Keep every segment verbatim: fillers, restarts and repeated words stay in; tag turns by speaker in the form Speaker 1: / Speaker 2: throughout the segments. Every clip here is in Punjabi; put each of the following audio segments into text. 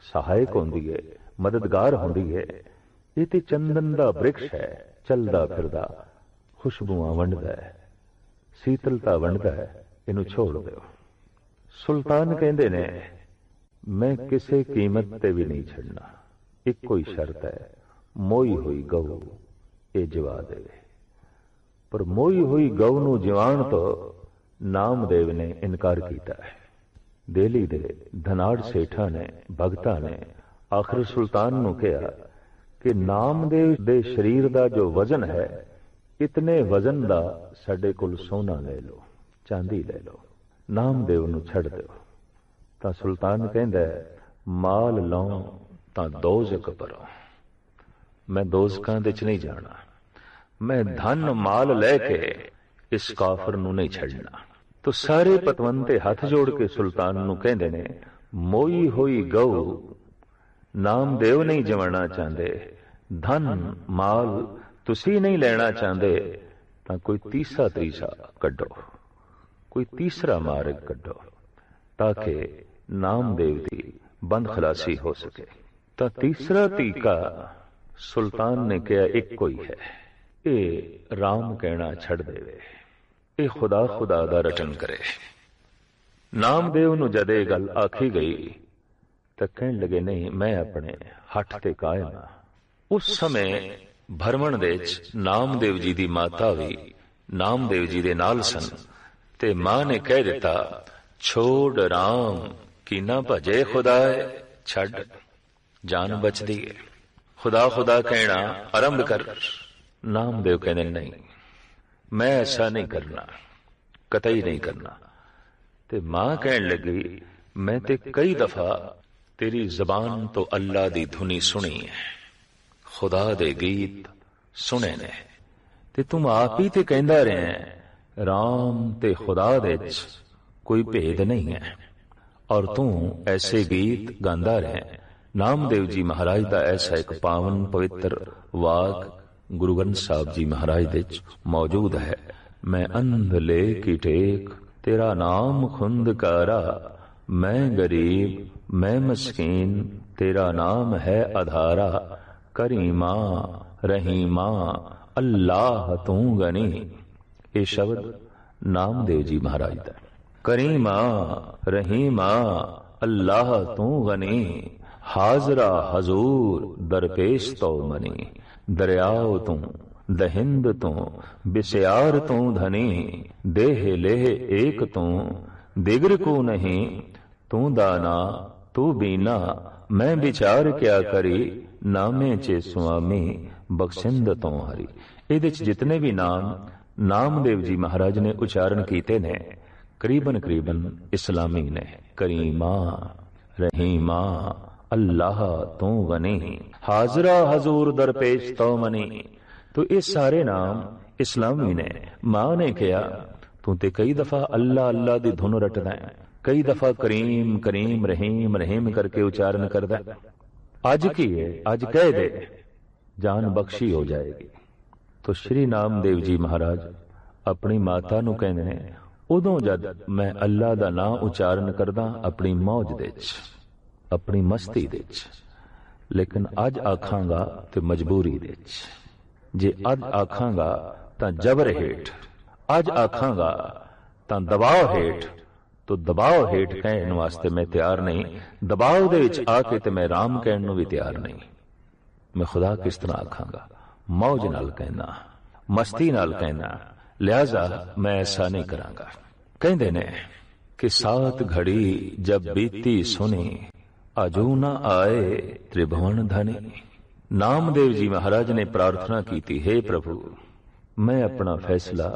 Speaker 1: सहायक होंदी है, मददगार होंदी है। ये ते चंदन दा वृक्ष है, चलदा फिरदा खुशबुआं वंडदा है, शीतलता वंडदा है, इनू छोड़ दो। सुल्तान कहंदे ने मैं किसी कीमत ते भी नहीं छड़ना, एक कोई शर्त है, मोई हुई गऊ ये जिवा दे। पर मोई हुई गऊ नू जिवाण तो नामदेव ने इनकार किया है। दिल्ली दे धनाड़ सेठा ने भगतां ने आखिर सुल्तान नू कहा कि नामदेव दे शरीर दा जो वजन है, इतने वजन दा साडे कोल सोना ले लो, चांदी ले लो, नामदेव नू छड़ दो। तां सुल्तान कहंदा माल लौं तां दोज़ख भरो, मैं दोज़खां दे च नहीं जाना, मैं धन माल लैके इस काफर नू नहीं छड़ना। तो सारे पतवंते हाथ जोड़ के सुल्तान नू कहंदे ने मोई होई गऊ नामदेव नहीं जवाना चाहते, धन माल तुसी नहीं लेना चाहते, तां कोई तीसरा तरीसा कड्डो, कोई तीसरा मार्ग कड्डो ताकि नामदेव की बंद खलासी हो सके। तां तीसरा तीका सुल्तान ने कहा एक कोई है, ये राम कहना छड़ देवे, ये खुदा खुदा दा रटन करे। नामदेव नू जद ये गल आखी गई तो कहन लगे नहीं मैं अपने हठ ते कायम हां। उस समय भरमण दे नामदेव जी दी माता भी नामदेव जी दे नाल सन ते मां ने कह दिता छोड़ राम की ना भजे खुदाए, छड़ जान बचदी है, खुदा खुदा कहना आरंभ कर। नामदेव कहने नहीं मैं ऐसा नहीं करना, कतई नहीं करना। ते मां कहन लगी मैं ते कई दफा तेरी जबान तो अल्लाह दी धुनी सुनी है, खुदा दे गीत सुने ने, ते तुम आप ही ते कहंदा रहे राम ते खुदा दे कोई भेद नहीं है, और तू ऐसे गीत गांदा रहे। नामदेव जी महाराज का ऐसा एक पावन पवित्र वाक गुरु ग्रंथ साहब जी महाराज दे मौजूद है। मैं अंध ले की टेक तेरा नाम खुंदकारा, मैं गरीब मैं मस्कीन तेरा नाम है आधारा, करीमा रहीमा अल्लाह तू गनी। ये शब्द नामदेव जी महाराज दा। करीमा रहीमा अल्लाह तू गनी, हाजरा हजूर दरपेश तो मनी, दरियाओ तू दहिंद तू बिस्यार तू धनी, देह लेह एक तू दिगर को नहीं, तू दाना तू बीना मैं विचार क्या करी, नामे चे स्वामी बख्शिंद तो हरी। इहदे च जितने भी नाम नामदेव जी महाराज ने उच्चारण कीते ने करीबन करीबन इस्लामी ने। करीमा रहीमा अल्लाह तू गनी, हाजरा हजूर दरपेश तो मनी। तो ये सारे नाम इस्लामी ने। मां ने कहा तू ते कई दफा अल्लाह अल्लाह दी धुन रटदा है, कई दफा करीम करीम रहीम रहीम करके उच्चारण करदा है। अज की है, अज कह दे जान बख्शी हो जाएगी। तो श्री नामदेव जी महाराज अपनी माता नू कहंदे ने उदों जद मैं अल्लाह दा नाम उच्चारण करदा अपनी मौज दे च, अपनी मस्ती दे च, लेकिन अज आखांगा ते मजबूरी दे च। जे अज आखांगा तां जबर हेठ, अज आखांगा तां दबाव हेठ, तो दबाव हेठ कहण वास्ते मैं तैयार नहीं, दबाव दे विच आके ते मैं राम कहण नूं भी तैयार नहीं। मैं खुदा किस तरह आखांगा, मौज नाल कहना, मस्ती नाल कहना, लिहाजा मैं ऐसा नहीं करांगा। कहंदे ने कि सात घड़ी जब बीती सुनी, अजू न आए त्रिभुवन धनी। नामदेव जी महाराज ने प्रार्थना की थी, हे प्रभु मैं अपना फैसला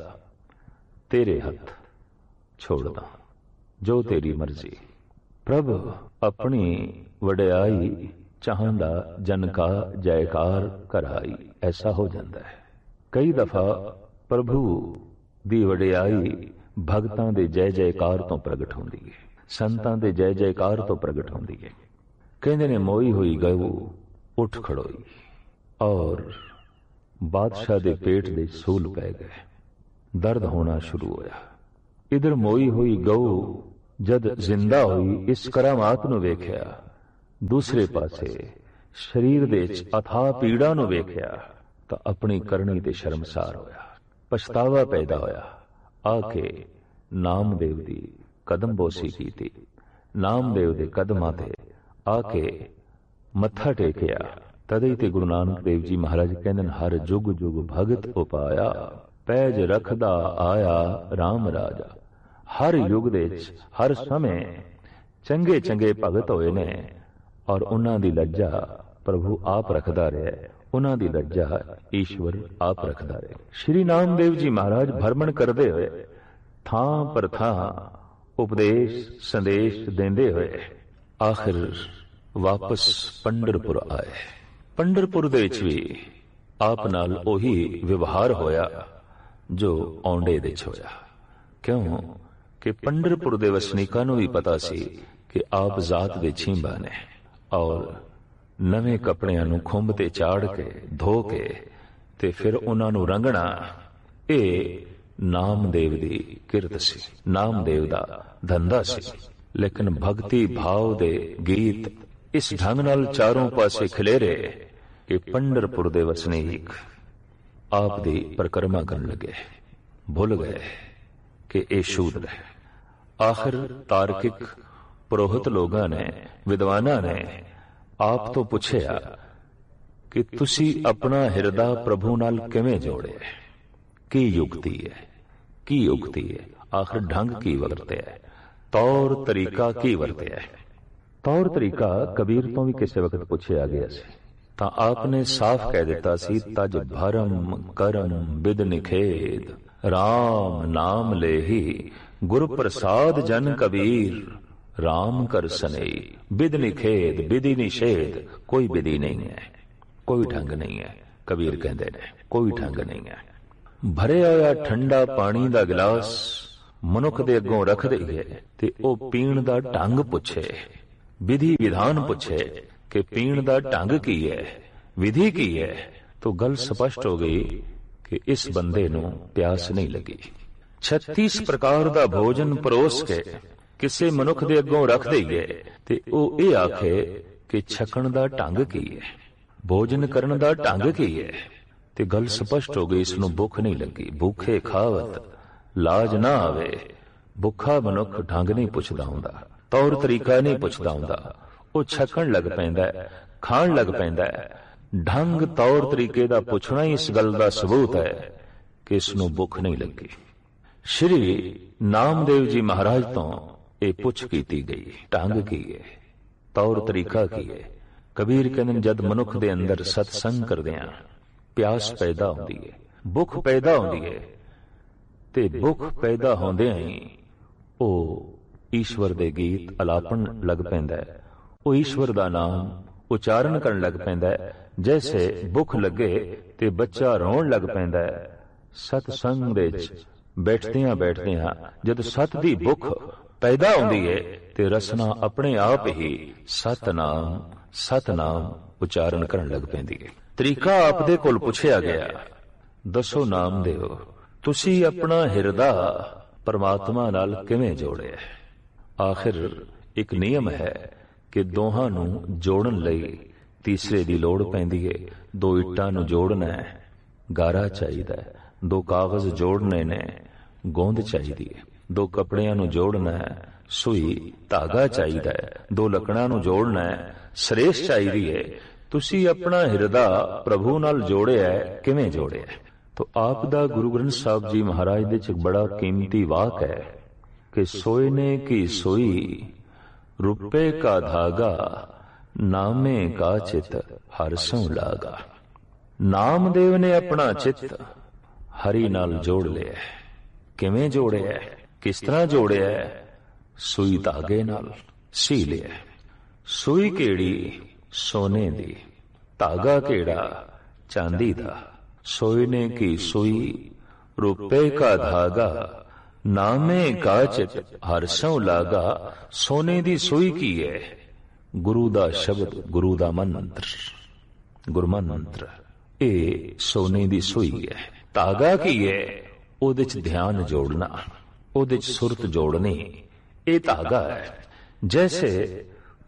Speaker 1: तेरे हथ छोड़दा, जो तेरी मर्जी। प्रभु अपनी वड्याई चाहंदा जन का जयकार कराई, ऐसा हो जाता है। कई दफा प्रभु दी वड्याई भगतां दे जय जयकार तो प्रगट होंदी है, संतां दे जय जयकार तो प्रगट होंदी है। कहंदे ने मोई हुई गऊ उठ खड़ोई और बादशाह दे पेट दे सूल पै गए, दर्द होना शुरू होया। इधर मोई हुई गऊ जद जिंदा हुई इस करामात नूं वेख्या ਦੂਸਰੇ ਪਾਸੇ ਸਰੀਰ ਦੇ ਵਿੱਚ ਅਥਾਹ ਪੀੜਾ ਨੂੰ ਵੇਖਿਆ ਤਾਂ ਆਪਣੀ ਕਰਨੀ ਤੇ ਸ਼ਰਮਸਾਰ ਹੋਇਆ, ਪਛਤਾਵਾ ਪੈਦਾ ਹੋਇਆ। ਆ ਕੇ ਨਾਮਦੇਵ ਦੀ ਕਦਮਬੋਸੀ ਕੀਤੀ, ਨਾਮਦੇਵ ਦੇ ਕਦਮਾਂ ਤੇ ਆ ਕੇ ਮੱਥਾ ਟੇਕਿਆ। ਤਦੇ ਤੇ ਗੁਰੂ ਨਾਨਕ ਦੇਵ ਜੀ ਮਹਾਰਾਜ ਕਹਿੰਦੇ ਨੇ, ਹਰ ਜੁਗ ਜੁਗ ਭਗਤ ਉਪਾਇਆ, ਪੈਜ ਰੱਖਦਾ ਆਇਆ ਰਾਮ ਰਾਜਾ। ਹਰ ਯੁਗ ਦੇ ਵਿੱਚ ਹਰ ਸਮੇਂ ਚੰਗੇ ਚੰਗੇ ਭਗਤ ਹੋਏ ਨੇ ਔਰ ਉਹਨਾਂ ਦੀ ਲੱਜਾ ਪ੍ਰਭੂ ਆਪ ਰੱਖਦਾ ਰਿਹਾ, ਉਹਨਾਂ ਦੀ ਲੱਜਾ ਈਸ਼ਵਰ ਆਪ ਰੱਖਦਾ ਰਿਹਾ। ਸ਼੍ਰੀ ਨਾਮਦੇਵ ਜੀ ਮਹਾਰਾਜ ਭਰਮਣ ਕਰਦੇ ਹੋਏ ਥਾਂ ਪਰ ਥਾਂ ਉਪਦੇਸ਼ ਸੰਦੇਸ਼ ਦਿੰਦੇ ਹੋਏ ਆਖਿਰ ਵਾਪਸ ਪੰਢਰਪੁਰ ਆਏ। ਪੰਢਰਪੁਰ ਦੇ ਵਿੱਚ ਵੀ ਆਪ ਨਾਲ ਉਹੀ ਵਿਵਹਾਰ ਹੋਇਆ ਜੋ ਔਂਡੇ ਦੇ ਵਿੱਚ ਹੋਇਆ। ਕਿਉਂ ਕਿ ਪੰਢਰਪੁਰ ਦੇ ਵਸਨੀਕਾਂ ਨੂੰ ਵੀ ਪਤਾ ਸੀ ਕਿ ਆਪ ਜ਼ਾਤ ਦੇ ਛੀਂਬਾ ਨੇ ਔਰ ਨਵੇਂ ਕੱਪੜਿਆਂ ਨੂੰ ਖੁੰਭ ਤੇ ਚਾੜ ਕੇ ਧੋ ਕੇ ਤੇ ਫਿਰ ਉਹਨਾਂ ਨੂੰ ਰੰਗਣਾ, ਇਹ ਨਾਮਦੇਵ ਦੀ ਕਿਰਤ ਸੀ, ਨਾਮਦੇਵ ਦਾ ਧੰਦਾ ਸੀ। ਲੇਕਿਨ ਭਗਤੀ ਭਾਵ ਦੇ ਗੀਤ ਇਸ ਢੰਗ ਨਾਲ ਚਾਰੋਂ ਪਾਸੇ ਖਿਲੇਰੇ ਕਿ ਪੰਢਰਪੁਰ ਦੇ ਵਸਨੀਕ ਆਪ ਦੀ ਪਰਿਕਰਮਾ ਕਰਨ ਲੱਗੇ, ਭੁੱਲ ਗਏ ਕਿ ਇਹ ਸ਼ੂਦਰ ਹੈ। ਆਖਿਰ ਤਾਰਕਿਕ ਪੁਰੋਹਿਤ ਲੋਕਾਂ ਨੇ, ਵਿਦਵਾਨਾਂ ਨੇ ਆਪ ਤੋਂ ਪੁੱਛਿਆ ਕਿ ਤੁਸੀਂ ਆਪਣਾ ਹਿਰਦਾ ਪ੍ਰਭੂ ਨਾਲ ਕਿਵੇਂ ਜੋੜਿਆ, ਕੀ ਯੁਕਤੀ ਹੈ, ਕੀ ਯੁਕਤੀ ਹੈ, ਆਖਿਰ ਢੰਗ ਕੀ ਵਰਤਿਆ, ਤੌਰ ਤਰੀਕਾ ਕੀ ਵਰਤਿਆ। ਤੌਰ ਤਰੀਕਾ ਕਬੀਰ ਤੋਂ ਵੀ ਕਿਸੇ ਵਕਤ ਪੁੱਛਿਆ ਗਿਆ ਸੀ ਤਾਂ ਆਪ ਨੇ ਸਾਫ਼ ਕਹਿ ਦਿੱਤਾ ਸੀ, ਤਜ ਭਰਮ ਕਰਮ ਬਿਦ ਨਿਖੇਦ, ਰਾਮ ਨਾਮ ਲੇਹੀ ਗੁਰ ਪ੍ਰਸਾਦ ਜਨ ਕਬੀਰ, ਰਾਮ ਕਰ ਸਨਈ ਬਿਦ ਨਿਖੇਦ, ਬਿਧੀ ਨਿਸ਼ੇਦ। ਕੋਈ ਵਿਧੀ ਨਹੀਂ ਹੈ, ਕੋਈ ਢੰਗ ਨਹੀਂ ਹੈ। ਕਬੀਰ ਕਹਿੰਦੇ ਨੇ ਕੋਈ ਢੰਗ ਨਹੀਂ ਹੈ। ਭਰਿਆ ਹੋਇਆ ਠੰਡਾ ਪਾਣੀ ਦਾ ਗਿਲਾਸ ਮਨੁੱਖ ਦੇ ਅੱਗੋਂ ਰੱਖ ਦਈਏ ਤੇ ਉਹ ਪੀਣ ਦਾ ਢੰਗ ਪੁੱਛੇ, ਵਿਧੀ ਵਿਧਾਨ ਪੁੱਛੇ ਕਿ ਪੀਣ ਦਾ ਢੰਗ ਕੀ ਹੈ, ਵਿਧੀ ਕੀ ਹੈ, ਤਾਂ ਗੱਲ ਸਪਸ਼ਟ ਹੋ ਗਈ ਕਿ ਇਸ ਬੰਦੇ ਨੂੰ ਪਿਆਸ ਨਹੀਂ ਲੱਗੀ। ਛੱਤੀ ਪ੍ਰਕਾਰ ਦਾ ਭੋਜਨ ਪਰੋਸ ਕੇ ਕਿਸੇ ਮਨੁੱਖ ਦੇ ਅੱਗੋਂ ਰੱਖ ਦਈਏ ਤੇ ਉਹ ਇਹ ਆਖੇ ਕਿ ਛਕਣ ਦਾ ਢੰਗ ਕੀ ਹੈ, ਭੋਜਨ ਕਰਨ ਦਾ ਢੰਗ ਕੀ ਹੈ, ਤੇ ਗੱਲ ਸਪਸ਼ਟ ਹੋ ਗਈ ਇਸ ਨੂੰ ਭੁੱਖ ਨਹੀਂ ਲੱਗੀ। ਭੁੱਖੇ ਖਾਵਤ ਲਾਜ ਨਾ ਆਵੇ। ਭੁੱਖਾ ਮਨੁੱਖ ਢੰਗ ਨਹੀਂ ਪੁੱਛਦਾ ਹੁੰਦਾ, ਤੌਰ ਤਰੀਕਾ ਨਹੀਂ ਪੁੱਛਦਾ ਹੁੰਦਾ, ਉਹ ਛਕਣ ਲੱਗ ਪੈਂਦਾ, ਖਾਣ ਲੱਗ ਪੈਂਦਾ। ਢੰਗ ਤੌਰ ਤਰੀਕੇ ਦਾ ਪੁੱਛਣਾ ਹੀ ਇਸ ਗੱਲ ਦਾ ਸਬੂਤ ਹੈ ਕਿ ਇਸ ਨੂੰ ਭੁੱਖ ਨਹੀਂ ਲੱਗੀ। ਸ਼੍ਰੀ ਨਾਮਦੇਵ ਜੀ ਮਹਾਰਾਜ ਤੋਂ ਇਹ ਪੁੱਛ ਕੀਤੀ ਗਈ, ਢੰਗ ਕੀ ਹੈ, ਤੌਰ ਤਰੀਕਾ ਕੀ ਹੈ। ਕਬੀਰ ਕਹਿੰਦੇ ਜਦ ਮਨੁੱਖ ਦੇ ਅੰਦਰ ਸਤਸੰਗ ਕਰਦਿਆਂ ਪਿਆਸ ਪੈਦਾ ਹੁੰਦੀ ਹੈ, ਭੁੱਖ ਪੈਦਾ ਹੁੰਦੀ ਹੈ, ਤੇ ਭੁੱਖ ਪੈਦਾ ਹੁੰਦਿਆਂ ਹੀ ਉਹ ਈਸ਼ਵਰ ਦੇ ਗੀਤ ਅਲਾਪਣ ਲੱਗ ਪੈਂਦਾ, ਉਹ ਈਸ਼ਵਰ ਦਾ ਨਾਮ ਉਚਾਰਨ ਕਰਨ ਲੱਗ ਪੈਂਦਾ। ਜੈਸੇ ਭੁੱਖ ਲੱਗੇ ਤੇ ਬੱਚਾ ਰੋਣ ਲੱਗ ਪੈਂਦਾ। ਸਤਸੰਗ ਦੇ ਵਿੱਚ ਬੈਠਦਿਆਂ ਬੈਠਦਿਆਂ ਜਦ ਸਤ ਦੀ ਭੁੱਖ ਪੈਦਾ ਹੁੰਦੀ ਹੈ ਤੇ ਰਸਨਾ ਆਪਣੇ ਆਪ ਹੀ ਸਤਨਾਮ ਸਤਨਾਮ ਉਚਾਰਨ ਕਰਨ ਲੱਗ ਪੈਂਦੀ ਹੈ। ਤਰੀਕਾ ਆਪ ਦੇ ਕੋਲ ਪੁੱਛਿਆ ਗਿਆ, ਦੱਸੋ ਨਾਮਦੇਵ, ਤੁਸੀਂ ਆਪਣਾ ਹਿਰਦਾ ਪਰਮਾਤਮਾ ਨਾਲ ਕਿਵੇਂ ਜੋੜਿਆ। ਆਖਿਰ ਇੱਕ ਨਿਯਮ ਹੈ ਕਿ ਦੋਹਾਂ ਨੂੰ ਜੋੜਨ ਲਈ ਤੀਸਰੇ ਦੀ ਲੋੜ ਪੈਂਦੀ ਹੈ। ਦੋ ਇੱਟਾਂ ਨੂੰ ਜੋੜਨਾ ਹੈ, ਗਾਰਾ ਚਾਹੀਦਾ ਹੈ। ਦੋ ਕਾਗਜ਼ ਜੋੜਨੇ ਨੇ, ਗੋਂਦ ਚਾਹੀਦੀ ਹੈ। ਦੋ ਕੱਪੜਿਆਂ ਨੂੰ ਜੋੜਨਾ ਹੈ, ਸੂਈ ਧਾਗਾ ਚਾਹੀਦਾ ਹੈ। ਦੋ ਲੱਕੜਾਂ ਨੂੰ ਜੋੜਨਾ ਹੈ, ਸਰੇਸ਼ ਚਾਹੀਦੀ ਹੈ। ਤੁਸੀਂ ਆਪਣਾ ਹਿਰਦਾ ਪ੍ਰਭੂ ਨਾਲ ਜੋੜਿਆ, ਕਿਵੇਂ ਜੋੜਿਆ। तो आप दा गुरु ग्रंथ साहब जी महाराज दे च बड़ा कीमती वाक है कि सोयने की सोई रुपए का धागा नामे का चित हरसों लागा। नामदेव ने अपना चित हरि नाल जोड़ लिया। किवें जोड़िया, किस तरह जोड़िया? सुई धागे नाल सी लिया। सुई केड़ी? सोने दी। धागा केड़ा? चांदी दा। सोने की सुई रुपए का धागा नामे का चित हरसों लागा। सोने दी सुई की है? गुरु दा शब्द, गुरु दा मंत्र, गुरमन मंत्र, ए सोने दी सुई है। धागा की है? ओदे च ध्यान जोड़ना, ओदे च सुरत जोड़नी, ए धागा है। जैसे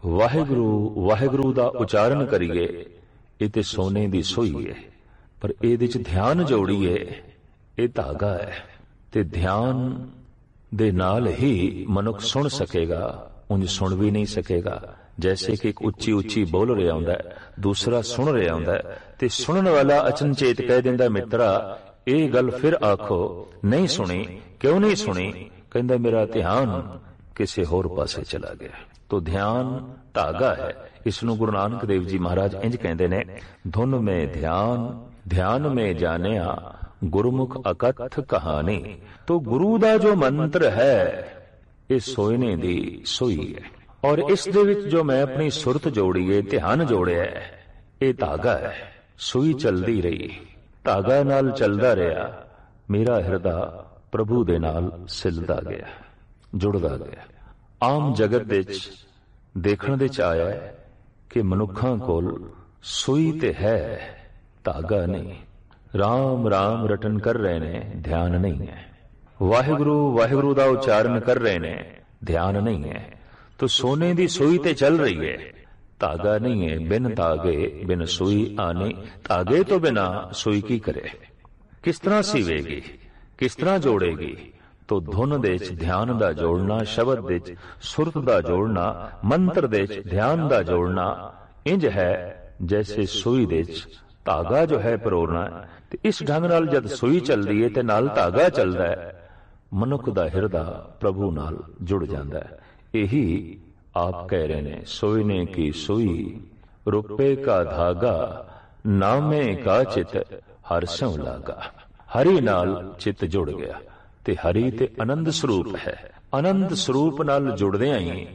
Speaker 1: ਵਾਹਿਗੁਰੂ ਵਾਹਿਗੁਰੂ ਦਾ ਉਚਾਰਨ ਕਰੀਏ, ਇਹ ਤੇ ਸੋਨੇ ਦੀ ਸੂਈ ਹੈ, ਪਰ ਇਹਦੇ ਚ ਧਿਆਨ ਜੋੜੀਏ, ਇਹ ਧਾਗਾ ਹੈ। ਤੇ ਧਿਆਨ ਦੇ ਨਾਲ ਹੀ ਮਨੁੱਖ ਸੁਣ ਸਕੇਗਾ, ਉਂਝ ਸੁਣ ਵੀ ਨਹੀਂ ਸਕੇਗਾ। ਜੈਸੇ ਕਿ ਇੱਕ ਉੱਚੀ ਉੱਚੀ ਬੋਲ ਰਿਹਾ ਹੁੰਦਾ, ਦੂਸਰਾ ਸੁਣ ਰਿਹਾ ਹੁੰਦਾ, ਤੇ ਸੁਣਨ ਵਾਲਾ ਅਚਨਚੇਤ ਕਹਿ ਦਿੰਦਾ, ਮਿੱਤਰਾ ਇਹ ਗੱਲ ਫਿਰ ਆਖੋ, ਨਹੀਂ ਸੁਣੀ। ਕਿਉਂ ਨਹੀਂ ਸੁਣੀ? ਕਹਿੰਦਾ ਮੇਰਾ ਧਿਆਨ ਕਿਸੇ ਹੋਰ ਪਾਸੇ ਚਲਾ ਗਿਆ। ਤੋ ਧਿਆਨ ਧਾਗਾ ਹੈ। ਇਸ ਨੂੰ ਗੁਰੂ ਨਾਨਕ ਦੇਵ ਜੀ ਮਹਾਰਾਜ ਇੰਜ ਕਹਿੰਦੇ ਨੇ, ਧੁਨ ਮੇਂ ਧਿਆਨ ਧਿਆਨ ਮੇਂ ਜਾਣਿਆ ਗੁਰਮੁਖ ਅਕਥ ਕਹਾਣੀ। ਤੋ ਗੁਰੂ ਦਾ ਜੋ ਮੰਤਰ ਹੈ ਇਹ ਸੋਇਨੇ ਦੀ ਸੂਈ ਹੈ, ਔਰ ਇਸ ਦੇ ਵਿੱਚ ਜੋ ਮੈਂ ਆਪਣੀ ਸੁਰਤ ਜੋੜੀ ਹੈ, ਧਿਆਨ ਜੋੜਿਆ, ਇਹ ਧਾਗਾ ਹੈ। ਸੂਈ ਚਲਦੀ ਰਹੀ, ਧਾਗਾ ਨਾਲ ਚੱਲਦਾ ਰਿਹਾ, ਮੇਰਾ ਹਿਰਦਾ ਪ੍ਰਭੂ ਦੇ ਨਾਲ ਸਿਲਦਾ ਗਿਆ, ਜੁੜਦਾ ਗਿਆ। ਆਮ ਜਗਤ ਵਿੱਚ ਦੇਖਣ ਦੇ ਚ ਆਇਆ ਕਿ ਮਨੁੱਖਾਂ ਕੋਲ ਸੂਈ ਤੇ ਹੈ, ਧਾਗਾ ਨਹੀਂ। ਰਾਮ ਰਾਮ ਰਟਨ ਕਰ ਰਹੇ ਨੇ, ਧਿਆਨ ਨਹੀਂ ਹੈ। ਵਾਹਿਗੁਰੂ ਵਾਹਿਗੁਰੂ ਦਾ ਉਚਾਰਨ ਕਰ ਰਹੇ ਨੇ, ਧਿਆਨ ਨਹੀਂ ਹੈ। ਤੋ ਸੋਨੇ ਦੀ ਸੂਈ ਤੇ ਚੱਲ ਰਹੀ ਹੈ, ਧਾਗਾ ਨਹੀਂ ਹੈ। ਬਿਨ ਧਾਗੇ ਬਿਨ ਸੂਈ ਆਨੀ, ਧਾਗੇ ਤੋਂ ਬਿਨਾ ਸੂਈ ਕੀ ਕਰੇ? ਕਿਸ ਤਰ੍ਹਾਂ ਸੀਵੇਗੀ, ਕਿਸ ਤਰ੍ਹਾਂ ਜੋੜੇਗੀ? ਤੋ ਧੁਨ ਦੇ ਚ ਧਿਆਨ ਦਾ ਜੋੜਨਾ, ਸ਼ਬਦ ਦੇ ਚ ਸੁਰਤ ਦਾ ਜੋੜਨਾ, ਮੰਤਰ ਦੇ ਚ ਧਿਆਨ ਦਾ ਜੋੜਨਾ ਇੰਜ ਹੈ ਜੈਸੇ ਸੂਈ ਦੇ ਚ ਧਾਗਾ ਜੋ ਹੈ ਪਰੋੜਨਾ। ਤੇ ਇਸ ਢੰਗ ਨਾਲ ਜਦ ਸੂਈ ਚੱਲਦੀ ਹੈ ਤੇ ਨਾਲ ਧਾਗਾ ਚੱਲਦਾ ਹੈ, ਮਨੁੱਖ ਦਾ ਹਿਰਦਾ ਪ੍ਰਭੂ ਨਾਲ ਜੁੜ ਜਾਂਦਾ ਹੈ। ਇਹੀ ਆਪ ਕਹਿ ਰਹੇ ਨੇ, ਸੋਇਨੇ ਕੀ ਸੂਈ ਰੁਪਏ ਕਾ ਧਾਗਾ, ਨਾਮੇ ਕਾ ਚਿਤ ਹਰ ਸਉ ਲਾਗਾ। ਹਰੀ ਨਾਲ ਚਿੱਤ ਜੁੜ ਗਿਆ, ਤੇ ਹਰੀ ਤੇ ਆਨੰਦ ਸਰੂਪ ਹੈ। ਆਨੰਦ ਸਰੂਪ ਨਾਲ ਜੁੜਦਿਆਂ ਹੀ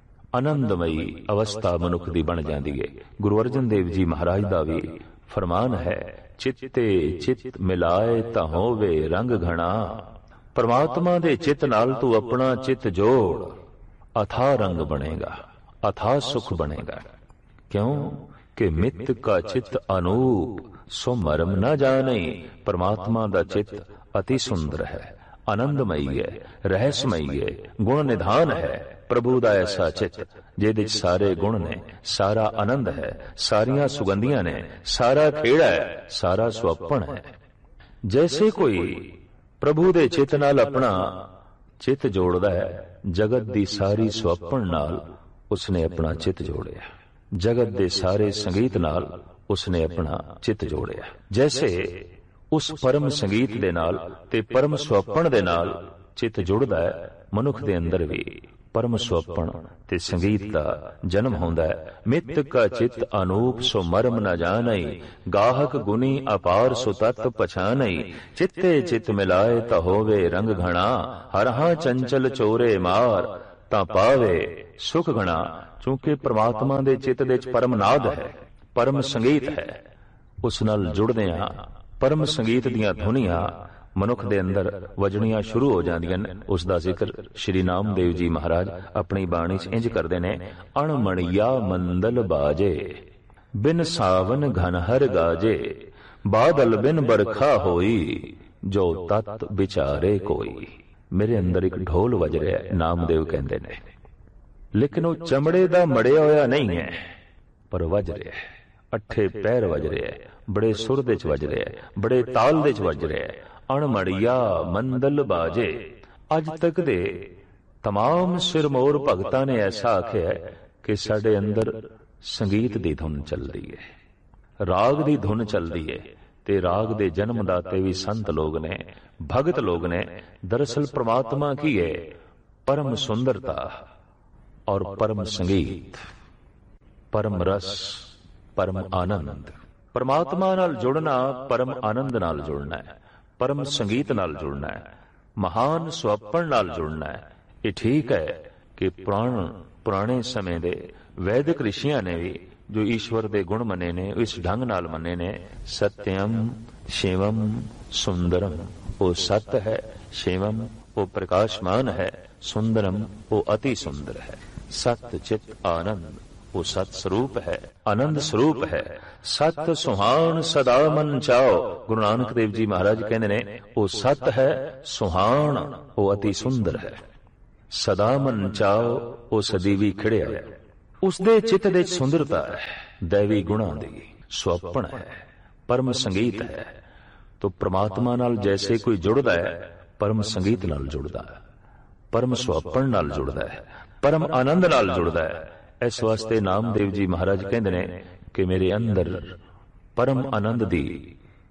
Speaker 1: ਆਨੰਦਮਈ ਅਵਸਥਾ ਮਨੁੱਖ ਦੀ ਬਣ ਜਾਂਦੀ ਹੈ। ਗੁਰੂ ਅਰਜਨ ਦੇਵ ਜੀ ਮਹਾਰਾਜ ਦਾ ਵੀ ਫਰਮਾਨ ਹੈ, ਚਿੱਤੇ ਚਿੱਤ ਮਿਲਾਏ ਤਾਂ ਹੋਵੇ ਰੰਗ ਘਣਾ। ਪਰਮਾਤਮਾ ਦੇ ਚਿੱਤ ਨਾਲ ਤੂੰ ਆਪਣਾ ਚਿੱਤ ਜੋੜ, ਅਥਾ ਰੰਗ ਬਣੇਗਾ, ਅਥਾ ਸੁਖ ਬਣੇਗਾ। ਕਿਉਂ ਕਿ ਮਿੱਤ ਕਾ ਚਿੱਤ ਅਨੂਪ, ਸੋ ਮਰਮ ਨਾ ਜਾਣੇ। ਪਰਮਾਤਮਾ ਦਾ ਚਿੱਤ ਅਤੀ ਸੁੰਦਰ ਹੈ, ਆਨੰਦਮਈ ਹੈ, ਰਹੱਸਮਈ ਹੈ, ਗੁਣ ਨਿਧਾਨ ਹੈ। ਪ੍ਰਭੂ ਦਾ ਐਸਾ ਚਿੱਤ ਜਿਹਦੇ ਚ ਸਾਰੇ ਗੁਣ ਨੇ, ਸਾਰਾ ਆਨੰਦ ਹੈ, ਸਾਰੀਆਂ ਸੁਗੰਧੀਆਂ ਨੇ, ਸਾਰਾ ਖੇੜਾ ਹੈ, ਸਾਰਾ ਸੁਅੱਪਣ ਹੈ। ਜੈਸੇ ਕੋਈ ਪ੍ਰਭੂ ਦੇ ਚਿੱਤ ਨਾਲ ਆਪਣਾ ਚਿੱਤ ਜੋੜਦਾ ਹੈ, ਜਗਤ ਦੀ ਸਾਰੀ ਸੁਅੱਪਣ ਨਾਲ ਉਸਨੇ ਆਪਣਾ ਚਿੱਤ ਜੋੜਿਆ, ਜਗਤ ਦੇ ਸਾਰੇ ਸੰਗੀਤ ਨਾਲ ਉਸਨੇ ਆਪਣਾ ਚਿੱਤ ਜੋੜਿਆ। ਜੈਸੇ ਉਸ ਪਰਮ ਸੰਗੀਤ ਦੇ ਨਾਲ ਤੇ ਪਰਮ ਸੁਅੱਪਣ ਦੇ ਨਾਲ ਚਿੱਤ ਜੁੜਦਾ ਹੈ, ਮਨੁੱਖ ਦੇ ਅੰਦਰ ਵੀ ਪਰਮ ਸੁਅੱਪਣ ਤੇ ਸੰਗੀਤ ਦਾ ਜਨਮ ਹੁੰਦਾ ਹੈ। ਮਿੱਤ ਕਾ ਚਿੱਤ ਅਨੂਪ, ਸੋ ਮਰਮ ਨ ਜਾਣਈ। ਗਾਹਕ ਗੁਨੀ ਅਪਾਰ, ਸੋ ਤਤ ਪਛਾਨਈ। ਚਿੱਤੇ ਚਿੱਤ ਮਿਲਾਏ ਤਾਂ ਹੋਵੇ ਰੰਗ ਘਣਾ। ਹਰਹਾ ਚੰਚਲ ਚੋਰੇ ਮਾਰ, ਤਾਂ ਪਾਵੇ ਸੁਖ ਘਣਾ। ਕਿਉਂਕਿ ਪ੍ਰਮਾਤਮਾ ਦੇ ਚਿੱਤ ਦੇ ਚ ਪਰਮ ਨਾਦ ਹੈ, ਪਰਮ ਸੰਗੀਤ ਹੈ। ਉਸ ਨਾਲ ਜੁੜਦੇ ਹਾਂ, ਪਰਮ ਸੰਗੀਤ ਦੀਆਂ ਧੁਨੀਆਂ ਮਨੁੱਖ ਦੇ ਅੰਦਰ ਵਜਣੀਆਂ ਸ਼ੁਰੂ ਹੋ ਜਾਂਦੀਆਂ ਨੇ। ਉਸ ਦਾ ਜ਼ਿਕਰ ਸ਼੍ਰੀ ਨਾਮਦੇਵ ਜੀ ਮਹਾਰਾਜ ਆਪਣੀ ਬਾਣੀ 'ਚ ਇੰਜ ਕਰਦੇ ਨੇ, ਅਣਮਣੀਆ ਮੰਦਲ ਬਾਜੇ, ਬਿਨ ਸਾਵਨ ਘਨ ਹਰ ਗਾਜੇ। ਬਾਦਲ ਬਿਨ ਬਰਖਾ ਹੋਈ, ਜੋ ਤਤ ਵਿਚਾਰੇ ਕੋਈ। ਮੇਰੇ ਅੰਦਰ ਇੱਕ ਢੋਲ ਵਜ ਰਿਹਾ, ਨਾਮਦੇਵ ਕਹਿੰਦੇ ਨੇ, ਲੇਕਿਨ ਉਹ ਚਮੜੇ ਦਾ ਮੜਿਆ ਹੋਇਆ ਨਹੀਂ ਹੈ, ਪਰ ਵਜ ਰਿਹਾ, ਅੱਠੇ ਪੈਰ ਵਜ ਰਿਹਾ, ਬੜੇ ਸੁਰ ਦੇ 'ਚ ਵਜ ਰਿਹਾ, ਬੜੇ ਤਾਲ ਦੇ 'ਚ ਵਜ ਰਿਹਾ। ਅਣਮੜੀਆ ਮੰਦਲ ਬਾਜੇ। ਅੱਜ ਤੱਕ ਦੇ तमाम ਸਿਰਮੌਰ ਭਗਤਾਂ ਨੇ ਐਸਾ ਆਖਿਆ ਕਿ ਸਾਡੇ ਅੰਦਰ ਸੰਗੀਤ ਦੀ ਧੁਨ ਚੱਲਦੀ ਹੈ, ਰਾਗ ਦੀ ਧੁਨ ਚੱਲਦੀ ਹੈ। ਤੇ ਰਾਗ ਦੇ ਜਨਮ ਦਾਤੇ ਵੀ ਸੰਤ ਲੋਕ ਨੇ, ਭਗਤ ਲੋਕ ਨੇ। ਦਰਅਸਲ ਪ੍ਰਮਾਤਮਾ ਕੀ ਹੈ? ਪਰਮ ਸੁੰਦਰਤਾ ਔਰ ਪਰਮ ਸੰਗੀਤ, ਪਰਮ ਰਸ, ਪਰਮ ਆਨੰਦ। ਪਰਮਾਤਮਾ ਨਾਲ ਜੁੜਨਾ ਪਰਮ ਆਨੰਦ ਨਾਲ ਜੁੜਨਾ ਹੈ, ਪਰਮ ਸੰਗੀਤ ਨਾਲ ਜੁੜਨਾ ਹੈ, ਮਹਾਨ ਸੁਅੱਪਣ ਨਾਲ ਜੁੜਨਾ ਹੈ। ਇਹ ਠੀਕ ਹੈ ਕਿ ਪੁਰਾਣ ਪੁਰਾਣੇ ਸਮੇਂ ਦੇ ਵੈਦਿਕ ਰਿਸ਼ੀਆਂ ਨੇ ਵੀ ਜੋ ਈਸ਼ਵਰ ਦੇ ਗੁਣ ਮੰਨੇ ਨੇ, ਇਸ ਢੰਗ ਨਾਲ ਮੰਨੇ ਨੇ। ਸਤਿਅਮ ਸ਼ਿਵਮ ਸੁੰਦਰਮ, ਉਹ ਸਤ ਹੈ, ਸ਼ਿਵਮ ਉਹ ਪ੍ਰਕਾਸ਼ਮਾਨ ਹੈ, ਸੁੰਦਰਮ ਉਹ ਅਤੀ ਸੁੰਦਰ ਹੈ। ਸਤ ਚਿਤ ਆਨੰਦ ਉਹ ਸਤ ਸਰੂਪ ਹੈ, ਆਨੰਦ ਸਰੂਪ ਹੈ। ਸਤ ਸੁਹਾਣ ਸਦਾ ਮਨ ਚਾਓ। ਗੁਰੂ ਨਾਨਕ ਦੇਵ ਜੀ ਮਹਾਰਾਜ ਕਹਿੰਦੇ ਨੇ, ਉਹ ਸਤ ਹੈ, ਸੁਹਾਣ ਉਹ ਅਤੀ ਸੁੰਦਰ ਹੈ। ਸਦਾ ਮਨ ਚਾਓ ਉਹ ਸਦੀਵੀ ਖਿੜਿਆ ਹੈ।
Speaker 2: ਉਸਦੇ ਚਿੱਤ ਦੇ ਸੁੰਦਰਤਾ ਹੈ, ਦੈਵੀ ਗੁਣਾਂ ਦੀ ਸੁਆਪਣ ਹੈ, ਪਰਮ ਸੰਗੀਤ ਹੈ। ਤੋ ਪ੍ਰਮਾਤਮਾ ਨਾਲ ਜੈਸੇ ਕੋਈ ਜੁੜਦਾ ਹੈ, ਪਰਮ ਸੰਗੀਤ ਨਾਲ ਜੁੜਦਾ ਹੈ, ਪਰਮ ਸੁਆਪਣ ਨਾਲ ਜੁੜਦਾ ਹੈ, ਪਰਮ ਆਨੰਦ ਨਾਲ ਜੁੜਦਾ ਹੈ। ਇਸ ਵਾਸਤੇ ਨਾਮਦੇਵ ਜੀ ਮਹਾਰਾਜ ਕਹਿੰਦੇ ਨੇ ਕਿ ਮੇਰੇ ਅੰਦਰ ਪਰਮ ਆਨੰਦ ਦੀ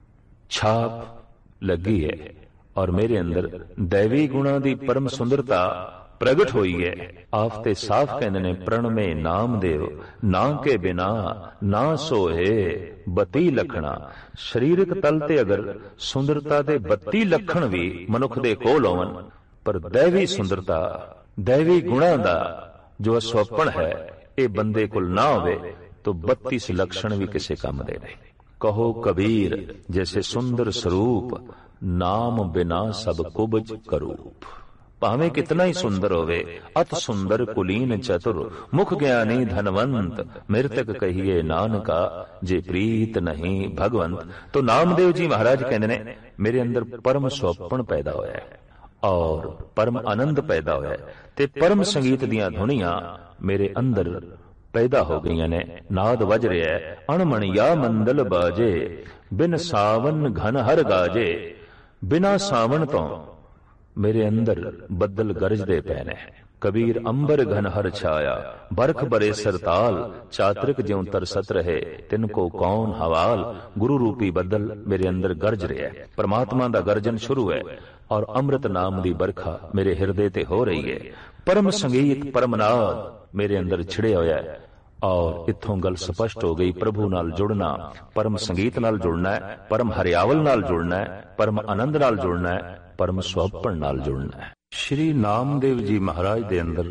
Speaker 2: ਛਾਪ ਲੱਗੀ ਹੈ ਔਰ ਮੇਰੇ ਅੰਦਰ ਦੈਵੀ ਗੁਣਾਂ ਦੀ ਪਰਮ ਸੁੰਦਰਤਾ ਪ੍ਰਗਟ ਹੋਈ ਹੈ। ਆਪ ਤੇ ਸਾਫ਼ ਕਹਿੰਦੇ ਨੇ, ਪ੍ਰਣਮੇ ਨਾਮਦੇਵ ਨਾ ਕੇ ਬਿਨਾ ਨਾ ਸੋਏ ਬੱਤੀ ਲਖਣਾ। ਸਰੀਰਕ ਤਲ ਤੇ ਅਗਰ ਸੁੰਦਰਤਾ ਦੇ ਬੱਤੀ ਲੱਖਣ ਵੀ ਮਨੁੱਖ ਦੇ ਕੋਲ ਹੋਵਨ, ਪਰ ਦੈਵੀ ਸੁੰਦਰਤਾ, ਦੈਵੀ ਗੁਣਾਂ ਦਾ ਜੋ ਸੁਆਪਣ ਹੈ, ਇਹ ਬੰਦੇ ਕੋਲ ਨਾ ਹੋਵੇ ਤਾਂ ਬੱਤੀਸ ਲક્ષਣ ਵੀ ਕਿਸੇ ਕੰਮ ਦੇ ਨਹੀਂ। ਕਹੋ ਕਬੀਰ ਜੈਸੇ ਸੁੰਦਰ ਸਰੂਪ, ਨਾਮ ਬਿਨਾ ਸਭ ਕੁਬਜ ਕਰੂਪ। ਭਾਵੇਂ ਕਿਤਨਾ ਹੀ ਸੁੰਦਰ ਹੋਵੇ, ਅਤ ਸੁੰਦਰ ਕੁਲੀਨ ਚਤੁਰ, ਮੁਖ ਗਿਆਨੀ ਧਨਵੰਤ, ਮਿਰਤਕ ਕਹੀਏ ਨਾਨਕਾ, ਜੇ ਪ੍ਰੀਤ ਨਹੀਂ ਭਗਵੰਤ। तो नामदेव जी महाराज कहते ने, मेरे अंदर परम सुआपण पैदा होया है और परम आनंद पैदा होया है, ते परम संगीत दियां धुनियां मेरे अंदर पैदा हो गई ने। नाद वज रहा है, अणमणिया मंदल बाजे, बिन सावन घन हर गाजे। बिना सावन तो मेरे अंदर बदल गरजदे पै ने। कबीर अंबर घन हर छाया, बरख बरे सरताल, चातरिक ज्यों तरसत रहे, तिनको कौन हवाल। गुरु रूपी बदल मेरे अंदर गरज रहा है, परमात्मा दा गर्जन शुरू है और अमृत नाम दी बरखा मेरे हिरदे ते हो रही है। परम संगीत परम नाद मेरे अंदर छिड़िया होया है और इत्थों गल स्पष्ट हो गई, प्रभु नाल जुड़ना, परम संगीत नाल जुड़ना है, परम हरियावल नाल जुड़ना है, परम आनंद नाल जुड़ना है, परम सुआपण नाल जुड़ना है। श्री नामदेव जी महाराज दे अंदर